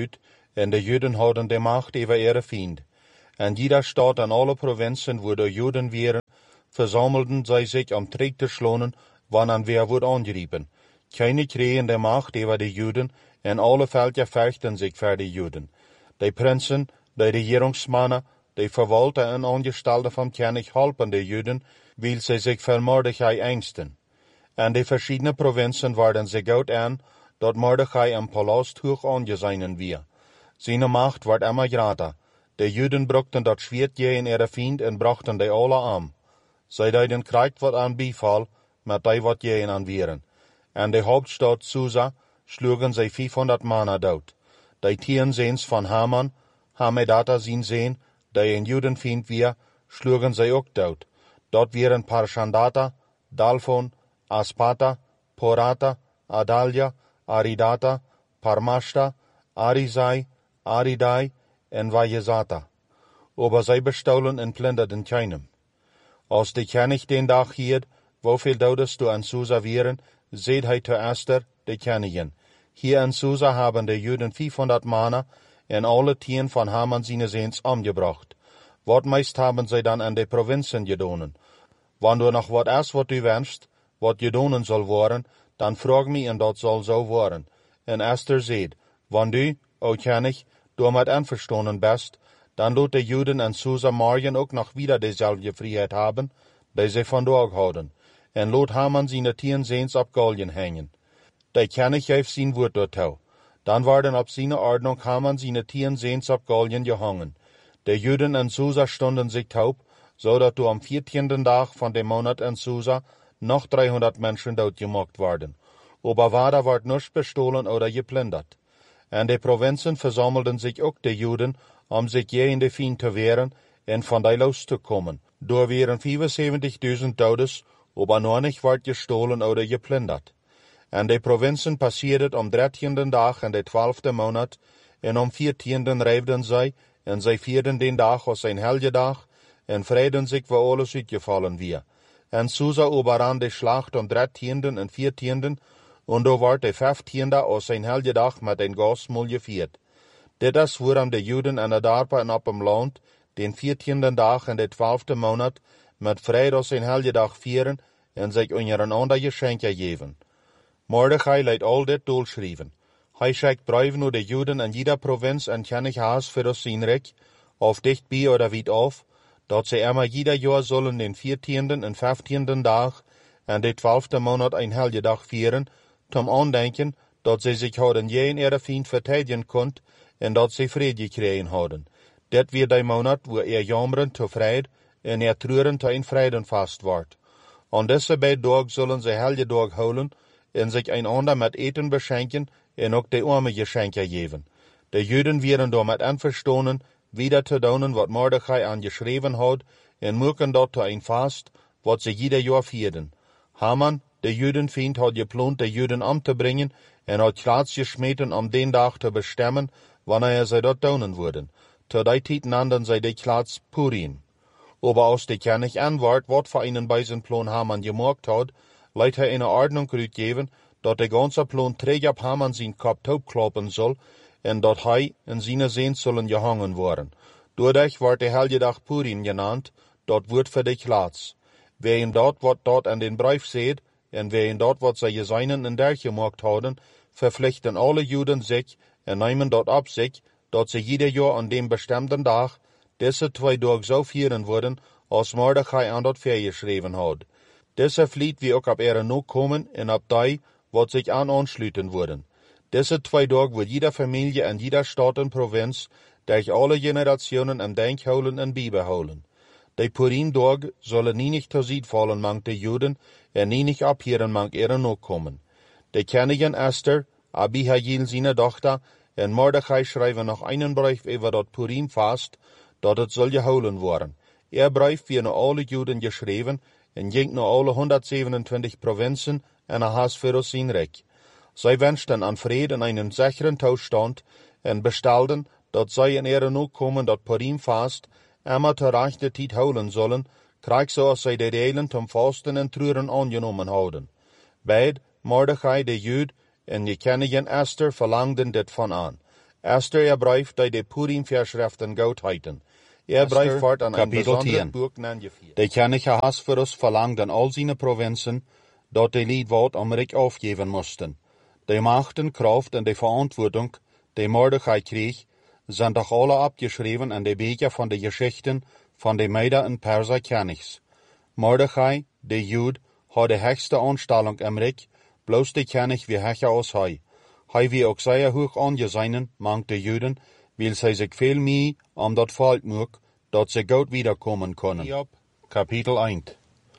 en de Juden hadden de macht über ihre Fiend. En jeder Staat en alle Provinzen, wo de Juden waren, versammelten zij sich om Krieg te schlonen, wanneer wer wordt angegripen. Keine kregen de macht über de Juden, en alle Völker fürchten sich für de Juden. De Prinzen, de Regierungsmannen, de Verwalter en Angestellte vom König halpen de Juden, weil sie sich für Mordechai ängsten. En de verschiedene Provinzen waren sich gut an, dat Mordechai im Palast hoch angesehen wir. Seine Macht wordt immer größer. De Juden brachten dat Schwert je in ihre Fiend en brachten de alle am. Zij deiden Krieg wat aan bifall, met die wat je aan wieren. En de Hauptstadt Susa schlugen zij vierhonderd Mann dood. De tien Seens van Haman, Hamedata zijn Seen, die een Judenfiend wir, schlugen zij ook dood. Dat wieren Parshandata, Dalphon, Aspata, Porata, Adalia, Aridata, Parmashta, Arizai, Aridai en Vajezata. Aber zij bestohlen en plünderden keinem. Als de König den Dag hielt, woveel Dodes du an Susa wieren, seht hij zuerst de Königin. Hier in Susa haben de Juden vierhonderd Mann en alle tien van Haman seine Seens umgebracht. Wat meist haben zij dan an de Provinzen gedonen. Wann du noch wat erst wat du wünschst, wat gedonen soll worden, dan frag mich en dat soll so worden. En Esther seht, wann du, o König, du mit einverstanden bist, dann lot de Juden in Susa morgen ook nog wieder dezelfde Freiheit haben, die sie vandaag hadden, en lot Haman seine tien Seens op Galgen hängen. De König heeft zijn woord daartoe. Dan werden op seine Ordnung Haman seine tien Seens op Galgen gehangen. De Juden in Susa stonden sich taub, so dat du am viertienden Tag von dem Monat in Susa noch dreihundert Menschen doodgemaakt werden. Aber weiter wordt nichts bestohlen oder geplündert. En de Provinzen versammelten sich ook de Juden, om zich gegen de Fiend te wehren en van die loszukommen. Door waren vierundzeventigduizend Todes, aber noch nicht wordt gestohlen oder geplündert. En de Provinzen passierten am dertienden Tag in de twaalfde Monat, en am viertienden reifden zij, en zij vierden den Tag als een Helgedag, en vreden zich waar alles uitgevallen weer. En Susa oberan de Schlacht am dertienden en viertienden, und do wordt de vijftiende als een Helgedag met een gasmol gevierd. Dit is waarom de Juden en de Darpa en op hem land, den viertienden Tag in de twaalfde Monat, met vrede als een Helgedag vieren en zich ondereinander Geschenke geven. Mordechai leidt al dit doelschrijven. Hij schickt brieven naar de Juden in jeder Provinz en König haas für das sein Reich, auf dichtbij oder weit auf, dat ze immer jeder Jahr sollen den viertienden en vijftienden Tag en de twaalfde Monat ein Helgedag vieren, zum Andenken, dat ze sich hadden je in ihre Fiend verteidigen konnt en dat ze vrede gekregen hadden. Dit weer de Monat, wo er jammeren te vrede en er treuren te een Friedenfast wordt. An deze beide Dag zullen ze Helgedag houden en zich einander met eten beschenken en ook de arme Geschenke geven. De Juden werden damit einverstanden, wieder te doen wat Mordechai angeschreven had en moeken dat te een Fast, wat ze jeder Jahr vierden. Haman, de Judenfiend, had geplant de Juden om te brengen en had Klaats geschmeten om den Dag te bestemmen, wanneer zij dat doen würden. Te die tijd nannten zij de Klaats Purim. Aber als de König antwoord wat voor einen bij zijn plan Haman gemaakt had, leidt hij een Ordnung uitgeven, dat de ganze plan träg op Haman zijn kop taubklappen soll en dat hij en zijn Seens zullen gehangen worden. Doordat wordt de Helgedag Purim genannt, dat wordt voor de Klaats. Wer in dat wat dort an den Brief seht, en wer in dat wat zij seinen in der gemaakt hadden, verpflichten alle Juden sich en nemen dat op zich, dat ze jeder Jahr an dem bestimmten Tag diese zwei Tage so vieren worden, als Mordechai an dat geschreven had. Diese vliet wie ook op ihre nog komen en op die, wat sich an anschluten worden. Diese zwei Tage wird jeder Familie en jeder Staat en Provinz durch alle Generationen im Denk houden en beibehouden. De Purim-Dag zullen nie nicht te ziet vallen mank de Juden en nie nicht abhieren mank ihre Nachkommen. De Königin Esther, Abihail seine Tochter en Mordechai schreiben noch einen Brief über dat Purim-Fast, dat het soll gehouden worden. Er Brief wird naar alle Juden geschreven en ging naar alle hundertzevenentwintig Provinzen en er has für sein Reich. Zij wünschten an Frieden in einen sicheren Toestand en bestelden, dat zij in ihre Nachkommen dat Purim-Fast immer ter rechte tijd houden zullen, krijg zoals zij de delen zum Fasten en Treuren angenommen houden. Beid, Mordechai de Jud en de Königin Esther verlangden dit van aan. Erster er brief die de Purim-Verschriften goud heiten. Er brief fort an ein besonderes Buch nangeviert. De Kennige has für uns verlangt an all seine Provinzen, dort die Liedwort am Rik aufgeben mussten. Die Machten, Kraft und die Verantwortung, die Mordechai krieg, sind doch alle abgeschrieben in die Bücher von den Geschichten von den Meder und Perser Königs. Mordechai, der Jud, hat die höchste Anstellung im Rik, bloß die König wie höher als hei. Hei wie auch sehr hoch angesehen, mangt die Juden, weil sie sich viel mehr um das Volk mög, dat sie gut wiederkommen können. Hiob, Kapitel eins.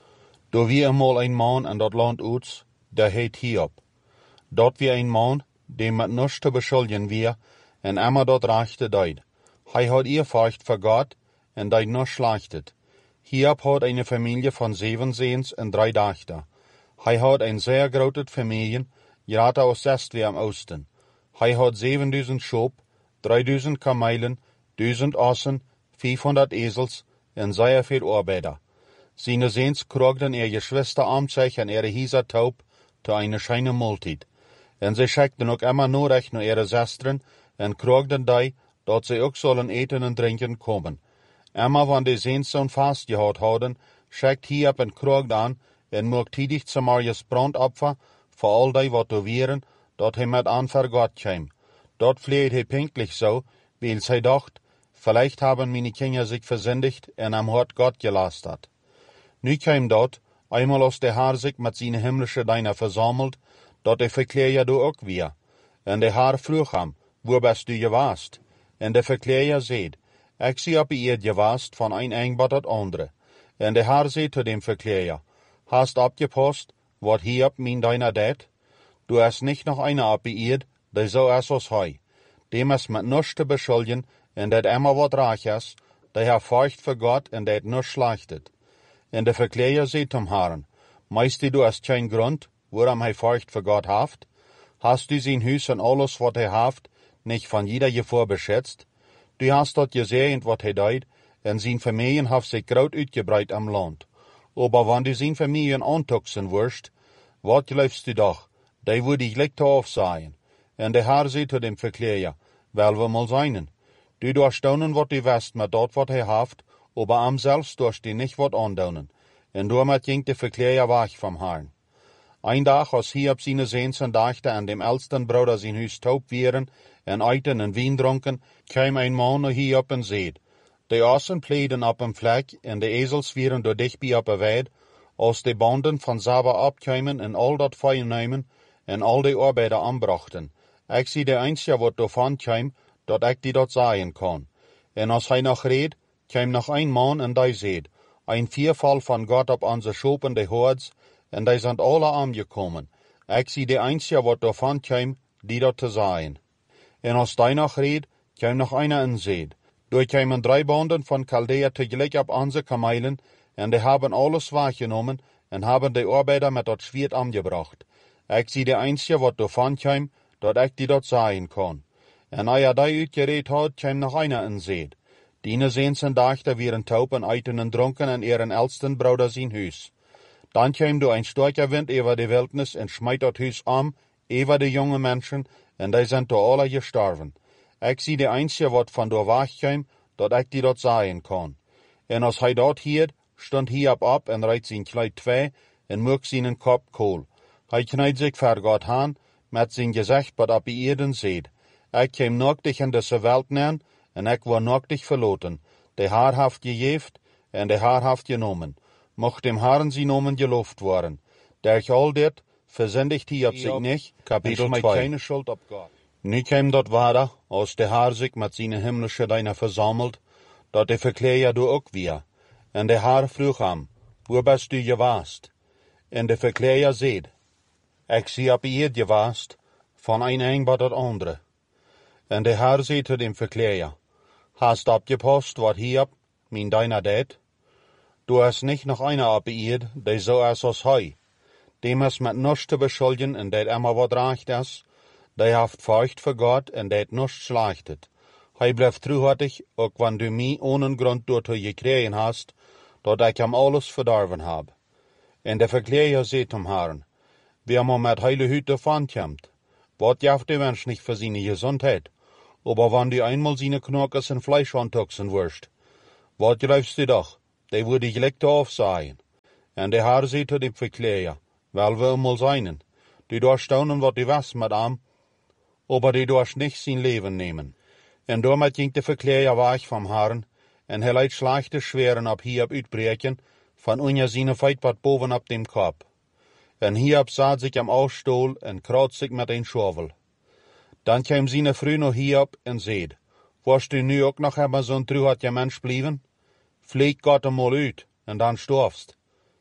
Do wie einmal ein Mann in dat Land Uts, der heet Hiob. Dort wie ein Mann, dem mit nichts zu beschuldigen wir, en immer dort rechte deid. Hei hat ihr Furcht vor Gott, en deid nur schlechtet. Hiob hat eine Familie von sieben Sehens und drei Töchter. Hei hat ein sehr großes Familien, gerade aus Est wie am Osten. Hei hat siebentausend Schop, dreitausend Kamelen, tausend Ossen, vierhundert Esels und sehr viel Arbeiter. Seine Sehens krogten ihre Geschwister am sich an ihre Hieser taub zu einer scheine Multit. Und sie schickten auch immer nur recht nach ihre Schwestern und krogten die, dort sie auch sollen eten und trinken kommen. Immer wenn die Sehens so fast gehaut haben, schickt Hiob und krogt an und mögt tidig zum Marius Brandopfer für all die, wat du wären, dort he mit an für Gott käm. Dort fleht he pinklich so, weil sie dacht, vielleicht haben meine Kinder sich versündigt und am Hort Gott gelastet. Nu käm dort, einmal aus der Haar sich mit seine himmlische Deiner versammelt, dort er verklär du auch wir. Und der Haar frug ham, wo bist du gewast? Und der Verklärer seht, ich sie ab ihr gewast von ein Engbar dat andere. Und der Haar seht zu dem Verklärer, hast abgepasst, wat Hiob min Deiner det? Du hast nicht noch einer abbeirrt, der so ist als hei. Dem ist mit nichts zu beschuldigen, und dat immer wat reich ist, der hat Furcht für Gott und dat nichts schlechtet. Und der Verklärer seht zum Herrn, meist du hast kein Grund, woran er Furcht für Gott haft? Hast du sein Hus und alles, wat er haft, nicht von jeder Gefahr beschützt? Du hast dort gesehen, wat er deut, und sein Familien haft sich graut uitgebreit am Land. Aber wenn du sein Familien antuxen wirst, wat läufst du doch, die würde ich licht aufsehen. Und der Herr seht zu dem Verklärer, weil wir mal seinen. Du durchstaunen, wat du weißt, mit dort, wat er haft, aber am selbst durst du nicht wat andaunen. Und damit ging der Verklärer weg vom Herrn. Ein Tag, als Hiob seine Sehens und dachte an dem ältesten Bruder sein Hus taub wären, und eiten und Wein trunken, kam ein Mann nach Hiob und seht. Die Ossen pläden ab dem Fleck, und die Esels wären durch dich bei ab der Weid, als die Banden von Saba abkämen und all dat Feuer nehmen, und all die Arbeiter anbrachten. Ich sie der Einzige, wat davon käm, dat ich die dort sehen kann. Und als er noch red, käm noch ein Mann und der seht, ein Vierfall von Gott ab unsere schopende Hords, und die sind alle angekommen. Ich sie der Einzige, wat davon käm, die dort zu sehen. Und als der noch red, käm noch einer und seht. Durch kämen drei Banden von Chaldea tegelijk ab unsere Kamelen, und die haben alles wahrgenommen und haben die Arbeiter mit dort Schwert angebracht. Ich sie der Einzige, wat davon käm, dat ich die dort sehen kann. Und als er die uitgeredet hat, käm noch einer und seht. Diene Sehens und Dachter wären taub und eiten und trunken in ihren ältesten Bruder sein Hus. Dann käm du ein starker Wind über die Wildnis und schmeit das Hus um, über die jungen Menschen, und die sind da alle gestorben. Ich sie der Einzige, wat von da wach käm, dat ich die dort sehen kann. Und als er dort hielt, stand Hiob ab und reit sein Kleid zwei und mög seinen Kopf kohl. Er kneit sich vor Gott an, mit sein Gesicht bat ab die Erden seht. Ich käm nacktig in diese Welt nähen, und ich war nacktig verloten. Der Herr haft gejeft, und der Herr haft genommen. Mocht dem Herrn sie Nomen gelobt worden. Der ich all dit, versündigt Hiob sich nicht, Kapitel zwei. Keine Schuld ab Gott. Nu käm dort weiter, als der Herr sich mit seinen himmlischen Deiner versammelt, dat der Verklärer du auch wir. Und der Herr frug ham, wo bist du gewast? Und der Verklärer seht, ich sie ab ihr gewast, von ein Engbar dat andere. Und der Herr seht zu dem Verklärer, hast abgepasst, wat Hiob, min Deiner det? Du hast nicht noch einer abbeirrt, der so ist als hei. Dem ist mit nichts zu beschuldigen, und der immer wat recht ist, der haft Furcht für Gott, und der nichts schlechtet. Hei bleibt truhartig, auch wenn du mi ohne Grund dort gekriegen hast, dat ich am alles verdorben hab. Und der Verklärer seht zum Herrn, wie man mit heile Hüte davon kommt. Wat jaft der Mensch nicht für seine Gesundheit? Aber wenn du einmal seine Knockers in Fleisch antuxen wirst, wat glaubst du doch, die würde ich leck aufsehen. En de haar sie zu dem Verkläger, weil wir einmal seinen. Die darfst staunen, wat die was mit am, aber die darfst nicht sein Leben nehmen. En damit ging der Verkläger weg vom Haaren, en er leidt schlechte Schweren ab hier ab uitbreken, van unja seine Feitbad boven ab dem Kopf. En hier ab saat sich am Ausstuhl en kraut sich mit ein Schauvel. Dann kam seine Frau noch hier ab en seed, warst du nu auch noch einmal so'n truhartiger Mensch blieben? Flieg Gott einmal uit, en dann storfst.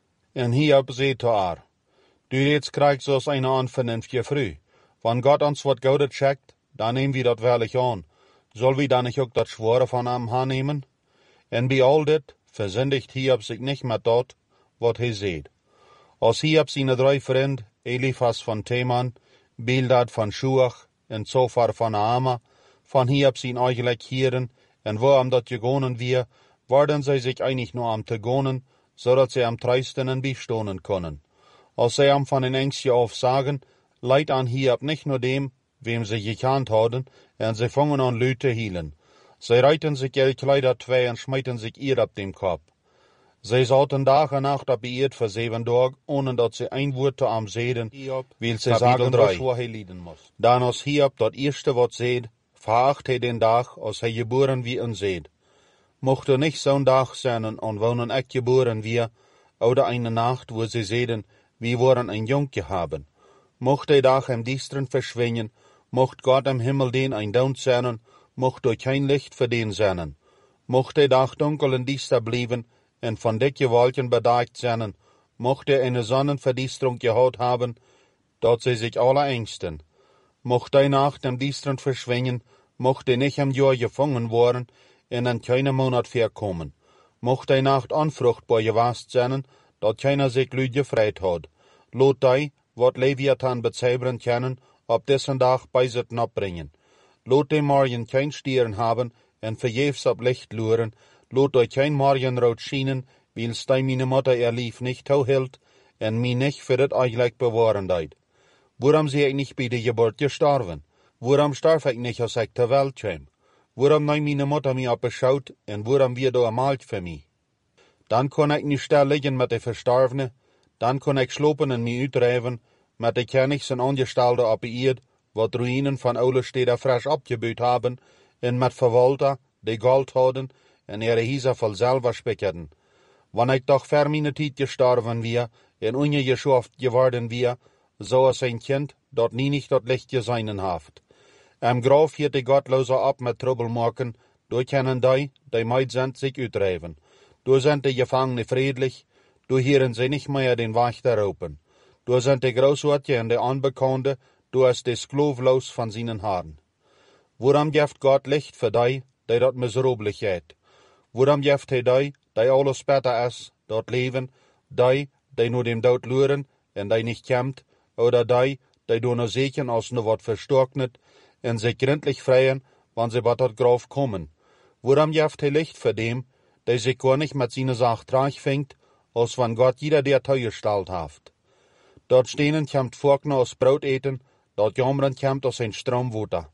En hier ab seed to haar, du jetzt kriegst so's eine unvernünftige Frau. Wenn Gott uns wat Gutes schickt, dann nehmen wir dat wirklich an. Soll wir dann nicht auch dat Schwore von ihm annehmen? En bei all dit versündigt Hiob sich nicht mit dort, wat hij seht. Als Hiob seine drei Freunde, Eliphas von Teman, Bildad von Schuach en Zophar von Naama, von Hiob zijn eigenlijk Hieren, en wo am dat gegonen wir, worden sie sich einig nur am te gonen, so dat sie am treisten en beistonen können. Als sie am von den Ängstchen auf sagen, leid an Hiob nicht nur dem, wem sie gekannt haben, en sie fangen an Lüte hielen. Sie reiten sich ihre Kleider zwei und schmeiten sich ihr ab dem Kopf. Sie sauten Tag und Nacht ab ihr für sieben Tage, ohne dass sie ein Wort am sehen, weil sie sagen, was er leiden muss. Dann aus Hiob das erste Wort seht, veracht er den Tag, als er geboren wie ein seht. Mocht er nicht so'n Tag sein und wohnen echt geboren wie, oder eine Nacht, wo sie sehen, wie woran ein Junge haben. Mocht der Tag im Düstern verschwinden, mocht Gott im Himmel den ein Down sein, mocht er kein Licht für den sein. Mocht der Tag dunkel und düster bleiben, und von dicke Wolken bedeckt sein, mocht er eine Sonnenverdüsterung gehaut haben, dort sie sich alle ängsten. Mocht der Nacht im Düstern verschwinden, mocht er nicht im Jahr gefangen worden, und in keinem Monat verkommen. Mocht der Nacht unfruchtbar gewast sein, dort keiner sich lüd gefreit hat. Lot die, wat Leviathan bezaubern können, ob dessen Tag bei sich abbringen. Lot dem Morgen kein Stieren haben, en verjefs ab Licht luren, lot euch kein Morgenrot schienen, weil's dei meine Mutter ihr Lief nicht hält, en mi nicht für das eigentlich bewahren deit. Worum sie ich nicht bei der Geburt gestorben? Worum starf ich nicht, als ich zur Welt käm? Worum nein meine Mutter mich abgeschaut, en worum wir da ermalt für mich? Dann kann ich nicht still liegen mit der Verstorbene, dann kann ich schlopen en mich uitreiven, mit der Königs en Angestellte abbeirrt, wat Ruinen von oude Städten frisch abgebüht haben, en mit Verwalter, die Gold hadden, en ihre Hieser voll selber spickerten. Wann ich doch vor meine Zeit gestorben wir, en ungeschafft geworden wir, so als ein Kind, dort nie nicht dort Licht geseinen haft. Am Graf hielt die Gottlose ab mit Troublemaken, durch können die, die meid sind, sich uitreiven. Du sind die Gefangene friedlich, du hören sie nicht mehr den Wächter ropen. Du sind die Großorte und die Unbekannte, du hast die sklavlos von seinen Haaren. Worum gibt Gott Licht für die, die dort miserablich geht? Worum gibt er die, die alles besser ist, dort leben, die, die nur dem Tod luren, und die nicht kämmt, oder die, die du nur sehen, als nur wat verstocknet, und sich gründlich freien, wann sie bei dort Graf kommen? Worum gibt er Licht für dem, der sich gar nicht mit seiner Sache trage fängt, als wenn Gott jeder der Teuer stellt haft? Dort stehnen kämmt Forkner aus Brot eten, dort jammern kämmt aus ein Stromwater.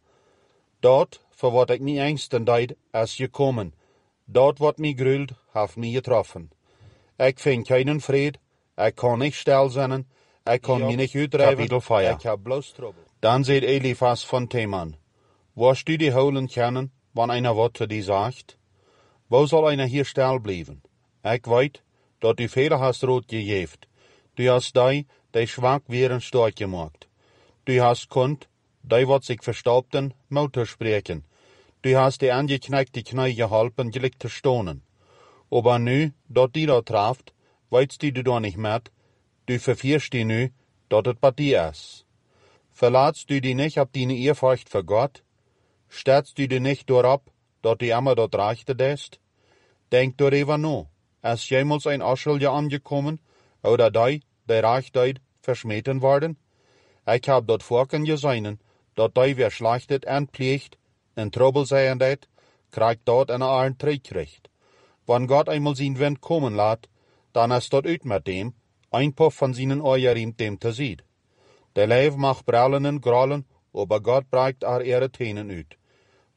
Dort, für wat ich nie ängsten deid, als gekommen. Dort wat mi grült, haf mi getroffen. Ich find keinen Fried, ich kann nicht still sein, ich kann mich nicht uitreiben, ich hab bloß Trouble. Dann seht Eliphas von Teman, wirst du die holen können, wann einer wat zu dir sagt? Wo soll einer hier still bleiben? Ich weet, dat du Fehler hast rot gegeft. Du hast die, die schwach wären, stark gemacht. Du hast kund, die wat sich verstaubten, Mutter sprechen. Du hast die angeknackte Knie geholpen, gelick zu stonen. Aber nu, dat die da traft, weißt du da nicht mehr, du verfirst die nu, dat het bei dir is. Verlatst du die nicht ab deine Ehrfurcht für Gott? Stellst du die nicht dorab, dat die immer dort reichte dest? Denk darüber no, ist jemals ein Aschelje angekommen, oder die, die reich deid, verschmähten worden? Ich hab dort vorken gesehen, dat die wer schlachtet und pflegt, in Trouble sein det, kriegt dort eine Arn Trickrecht. Wenn Gott einmal sein Wind kommen lässt, dann ist dort ut mit dem, ein Puff von seinen Euren dem te sieht. Der Leib macht Brallen und Grollen, aber Gott breicht ar ihre Tänen ut.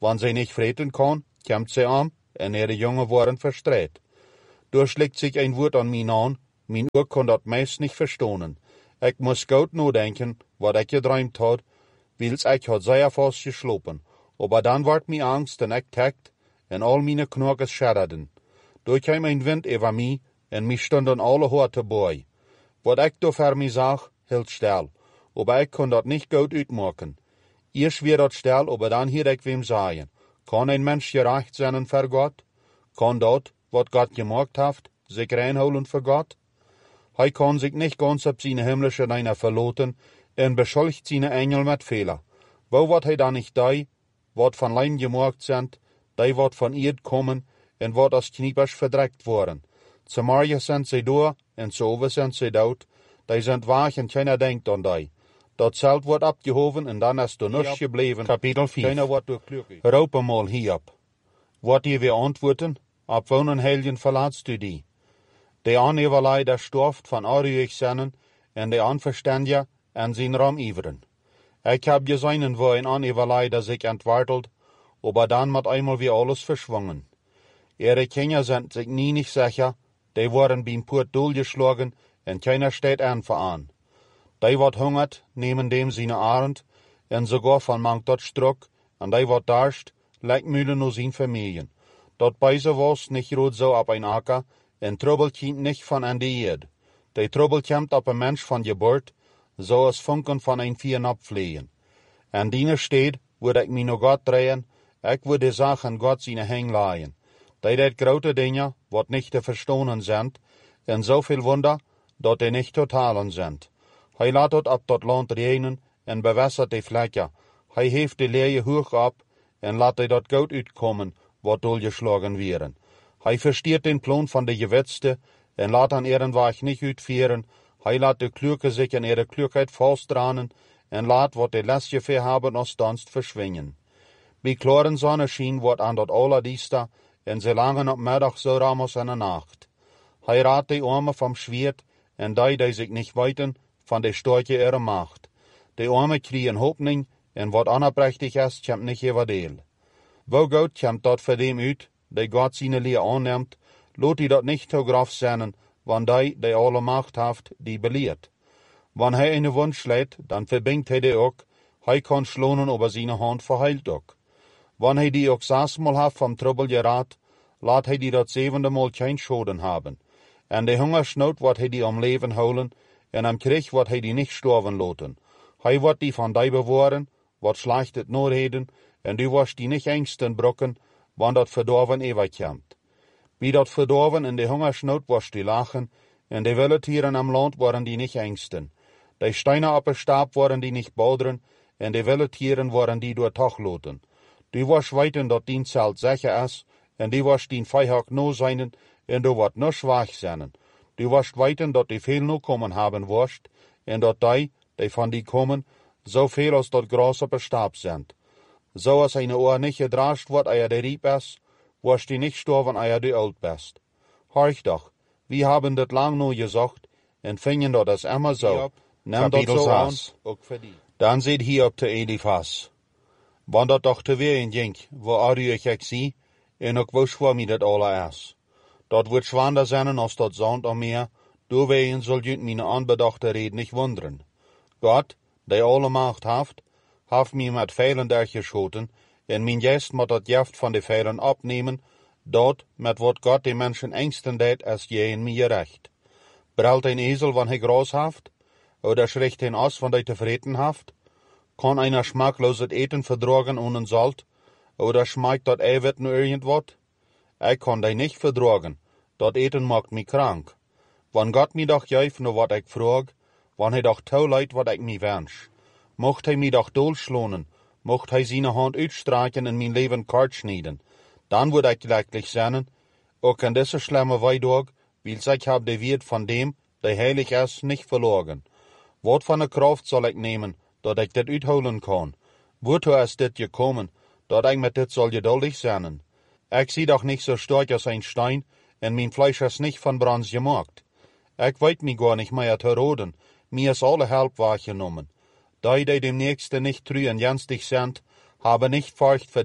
Wann sie nicht vreten kann, kommt sie an, en ihre Jungen worden verstreht. Durchschlägt sich ein Wort an mich an, mein Ohr kann dat meist nicht verstonen. Ich muss gut denken, wat ich geträumt hat, wils ich hat sehr fast geschlopen. Aber dann ward mir Angst en ich takt, en all meine Knochen schadderden. Durch kam ein Wind über mich, en mich stunden alle Horte bei. Wat ich da für mich sag, hielt still, aber ich kann dat nicht gut uitmaken. Erst wird dat still, aber dann hier ich wem sagen. Kann ein Mensch gerecht sein für Gott? Kann dat, wat Gott gemacht hat, sich reinholen für Gott? Hij kann sich nicht ganz auf seine himmlische Reiner verloten en beschuldigt seine Engel mit Fehler. Wo wat hij dann nicht da, wat von Leim gemacht sind, die wat von Erd kommen en wat als Kniepersch verdreckt worden. Zum Morgen sind sie da en zu Oven sind sie dort, die sind wach en keiner denkt an die. Dat Zelt wordt abgehoven en dan is er nichts gebleven. Kapitel vier. Keiner wordt durchglücklich. Rope mal hierop. Wat ihr wir antworten? Ab wonen Helgen verlaatst du die. De aaneverlei der storft van Ariëch sennen en de aanverstandja en zijn ram iveren. Ik heb gezien wo een aaneverlei der sich entwartelt, aber dann mat einmal wie alles verschwungen. Ihre Kinder sind sich nie nicht sicher, die worden beim Purt durchgeschlagen en keiner steht einfach an. Die wat hungert, nehmen dem seine Arend, en sogar von mangt dort struck, en die wat darscht, leicht müde nur sin Familien. Dort beise was nicht rot so ab ein Acker, en Trouble kiemt nicht von an die Erd. Die Trouble kommt ab ein Mensch von Geburt, so als Funken von ein Vieren abfliehen. En diene steht, würde ich mich noch Gott drehen, ich würde die Sachen Gott seine Häng leihen. Die det grote Dinge, wat nicht zu verstonen sind, en so viel Wunder, dat die nicht totalen sind. Hij laat het op dat land regenen en bewässert die Flecken. Hij heeft die Leie hoog ab en laat hij dat goud uitkomen, wat doorgeschlagen werden. Hij versteert den Plan van de Gewätzte en laat aan ihren Weg nicht uitvieren. Hij laat de Klürke sich in ihre Klürkheit fastdranen en laat wat die Lestje haben als danst verschwingen. Bij klaren Sonnenschein wordt aan dat allerdiesta en ze langen op middag zo ramos in de nacht. Hij raadt die Arme vom Schwert en die, die sich nicht weiten, van de Storche ihre Macht. Die Arme kriegen Hoffnung en wat anerprächtig ist, kommt nicht über Deel. Wo Gott kommt dort für dem uit, die Gott seine Lehr annimmt, lot die dort nicht so graf sein, wann die, die alle Macht haft, die belehrt. Wann hij eine Wunsch lädt, dann verbingt hij die ook, hij kann schlonen über seine Hand verheilt ook. Wann hij die ook sechsmal haft vom Trouble gerat, laat hij die dat zevende Mal kein Schoden haben. En de Hungersnood wat hij die am Leben holen, en am Krieg wat hij die nicht sterven loten. Hij wordt die van die bewahren, wat schlechtet noorheden, en du wirst die nicht engsten brokken, wann dat verdorven ewig kommt. Wie dat verdorven in de Hungersnood wirst die lachen, en de wilde Tieren am Land waren die nicht engsten. De Steine op de Stab waren die nicht bauderen, en de wilde Tieren waren die door Tag loten. Du wirst weiten dat dien Zelt sicher is, en du wirst dien Feihag no seinen, en du wordt no schwach zijn. Du wirst weiten dat die veel no kommen haben wirst, en dat die, die van die kommen, so viel als dat Gras op de Stab sind. So als eine Ohr nicht gedrascht wird, eia de riep is, wirst die nicht sterben, eia du alt bist. Horch doch, wir haben dat lang no gesagt, en fingen dat is immer so. Nimm dat so an, ook für die. Dann seht hier op de Elifas. Wann dat doch te weer in ging, wo Ariëch ik zie, en ook wo schwor mi dat alle is. Dat wordt schwander zijn als dat zand am Meer, doorwegen soll jünt meine anbedachte Reden nicht wundern. Gott, der alle Macht haft, haft mir mit Pfeilen durchgeschoten, en mein Geist moet dat Gift van de Pfeilen abnehmen, dat met wat Gott de Menschen engsten deed, als je in mir recht. Brelt ein Esel, wann hij Gras haft, oder schricht ein Ass, wann hij tevreden haft? Kann einer schmackloses Eten verdragen ohne Salt, oder schmeckt dat Eiwit nur irgendwat? Ich kann die nicht verdragen, dat Eten macht mich krank. Wann Gott mi doch geeft nur wat ich frag, wann hij doch tau leid wat ich mi wünsch. Mocht hij mi doch dolschlonen, mocht hij seine Hand uitstreichen en mein Leben kort schneiden, dann würde ich glücklich sein, auch in dieser schlimme Weidog, wils ich hab de Wert von dem, der heilig ist, nicht verloren. Wat von der Kraft soll ich nehmen, dat ich dit uitholen kann? Wozu ist dit gekommen, dat ich mit dit soll geduldig sein? Ich sie doch nicht so stark als ein Stein, en mein Fleisch ist nicht von Bronze gemacht. Ich weit mich gar nicht mehr zu roden, mir ist alle Help wahrgenommen. Die, die dem Nächsten nicht treu und janstig sind, haben nicht Furcht vor dem,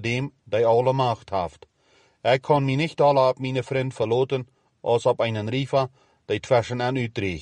die alle Macht haft. Ich kann mich nicht alle auf meine Freund verlaten, als auf einen Riefer, die zwischen an uitdreht.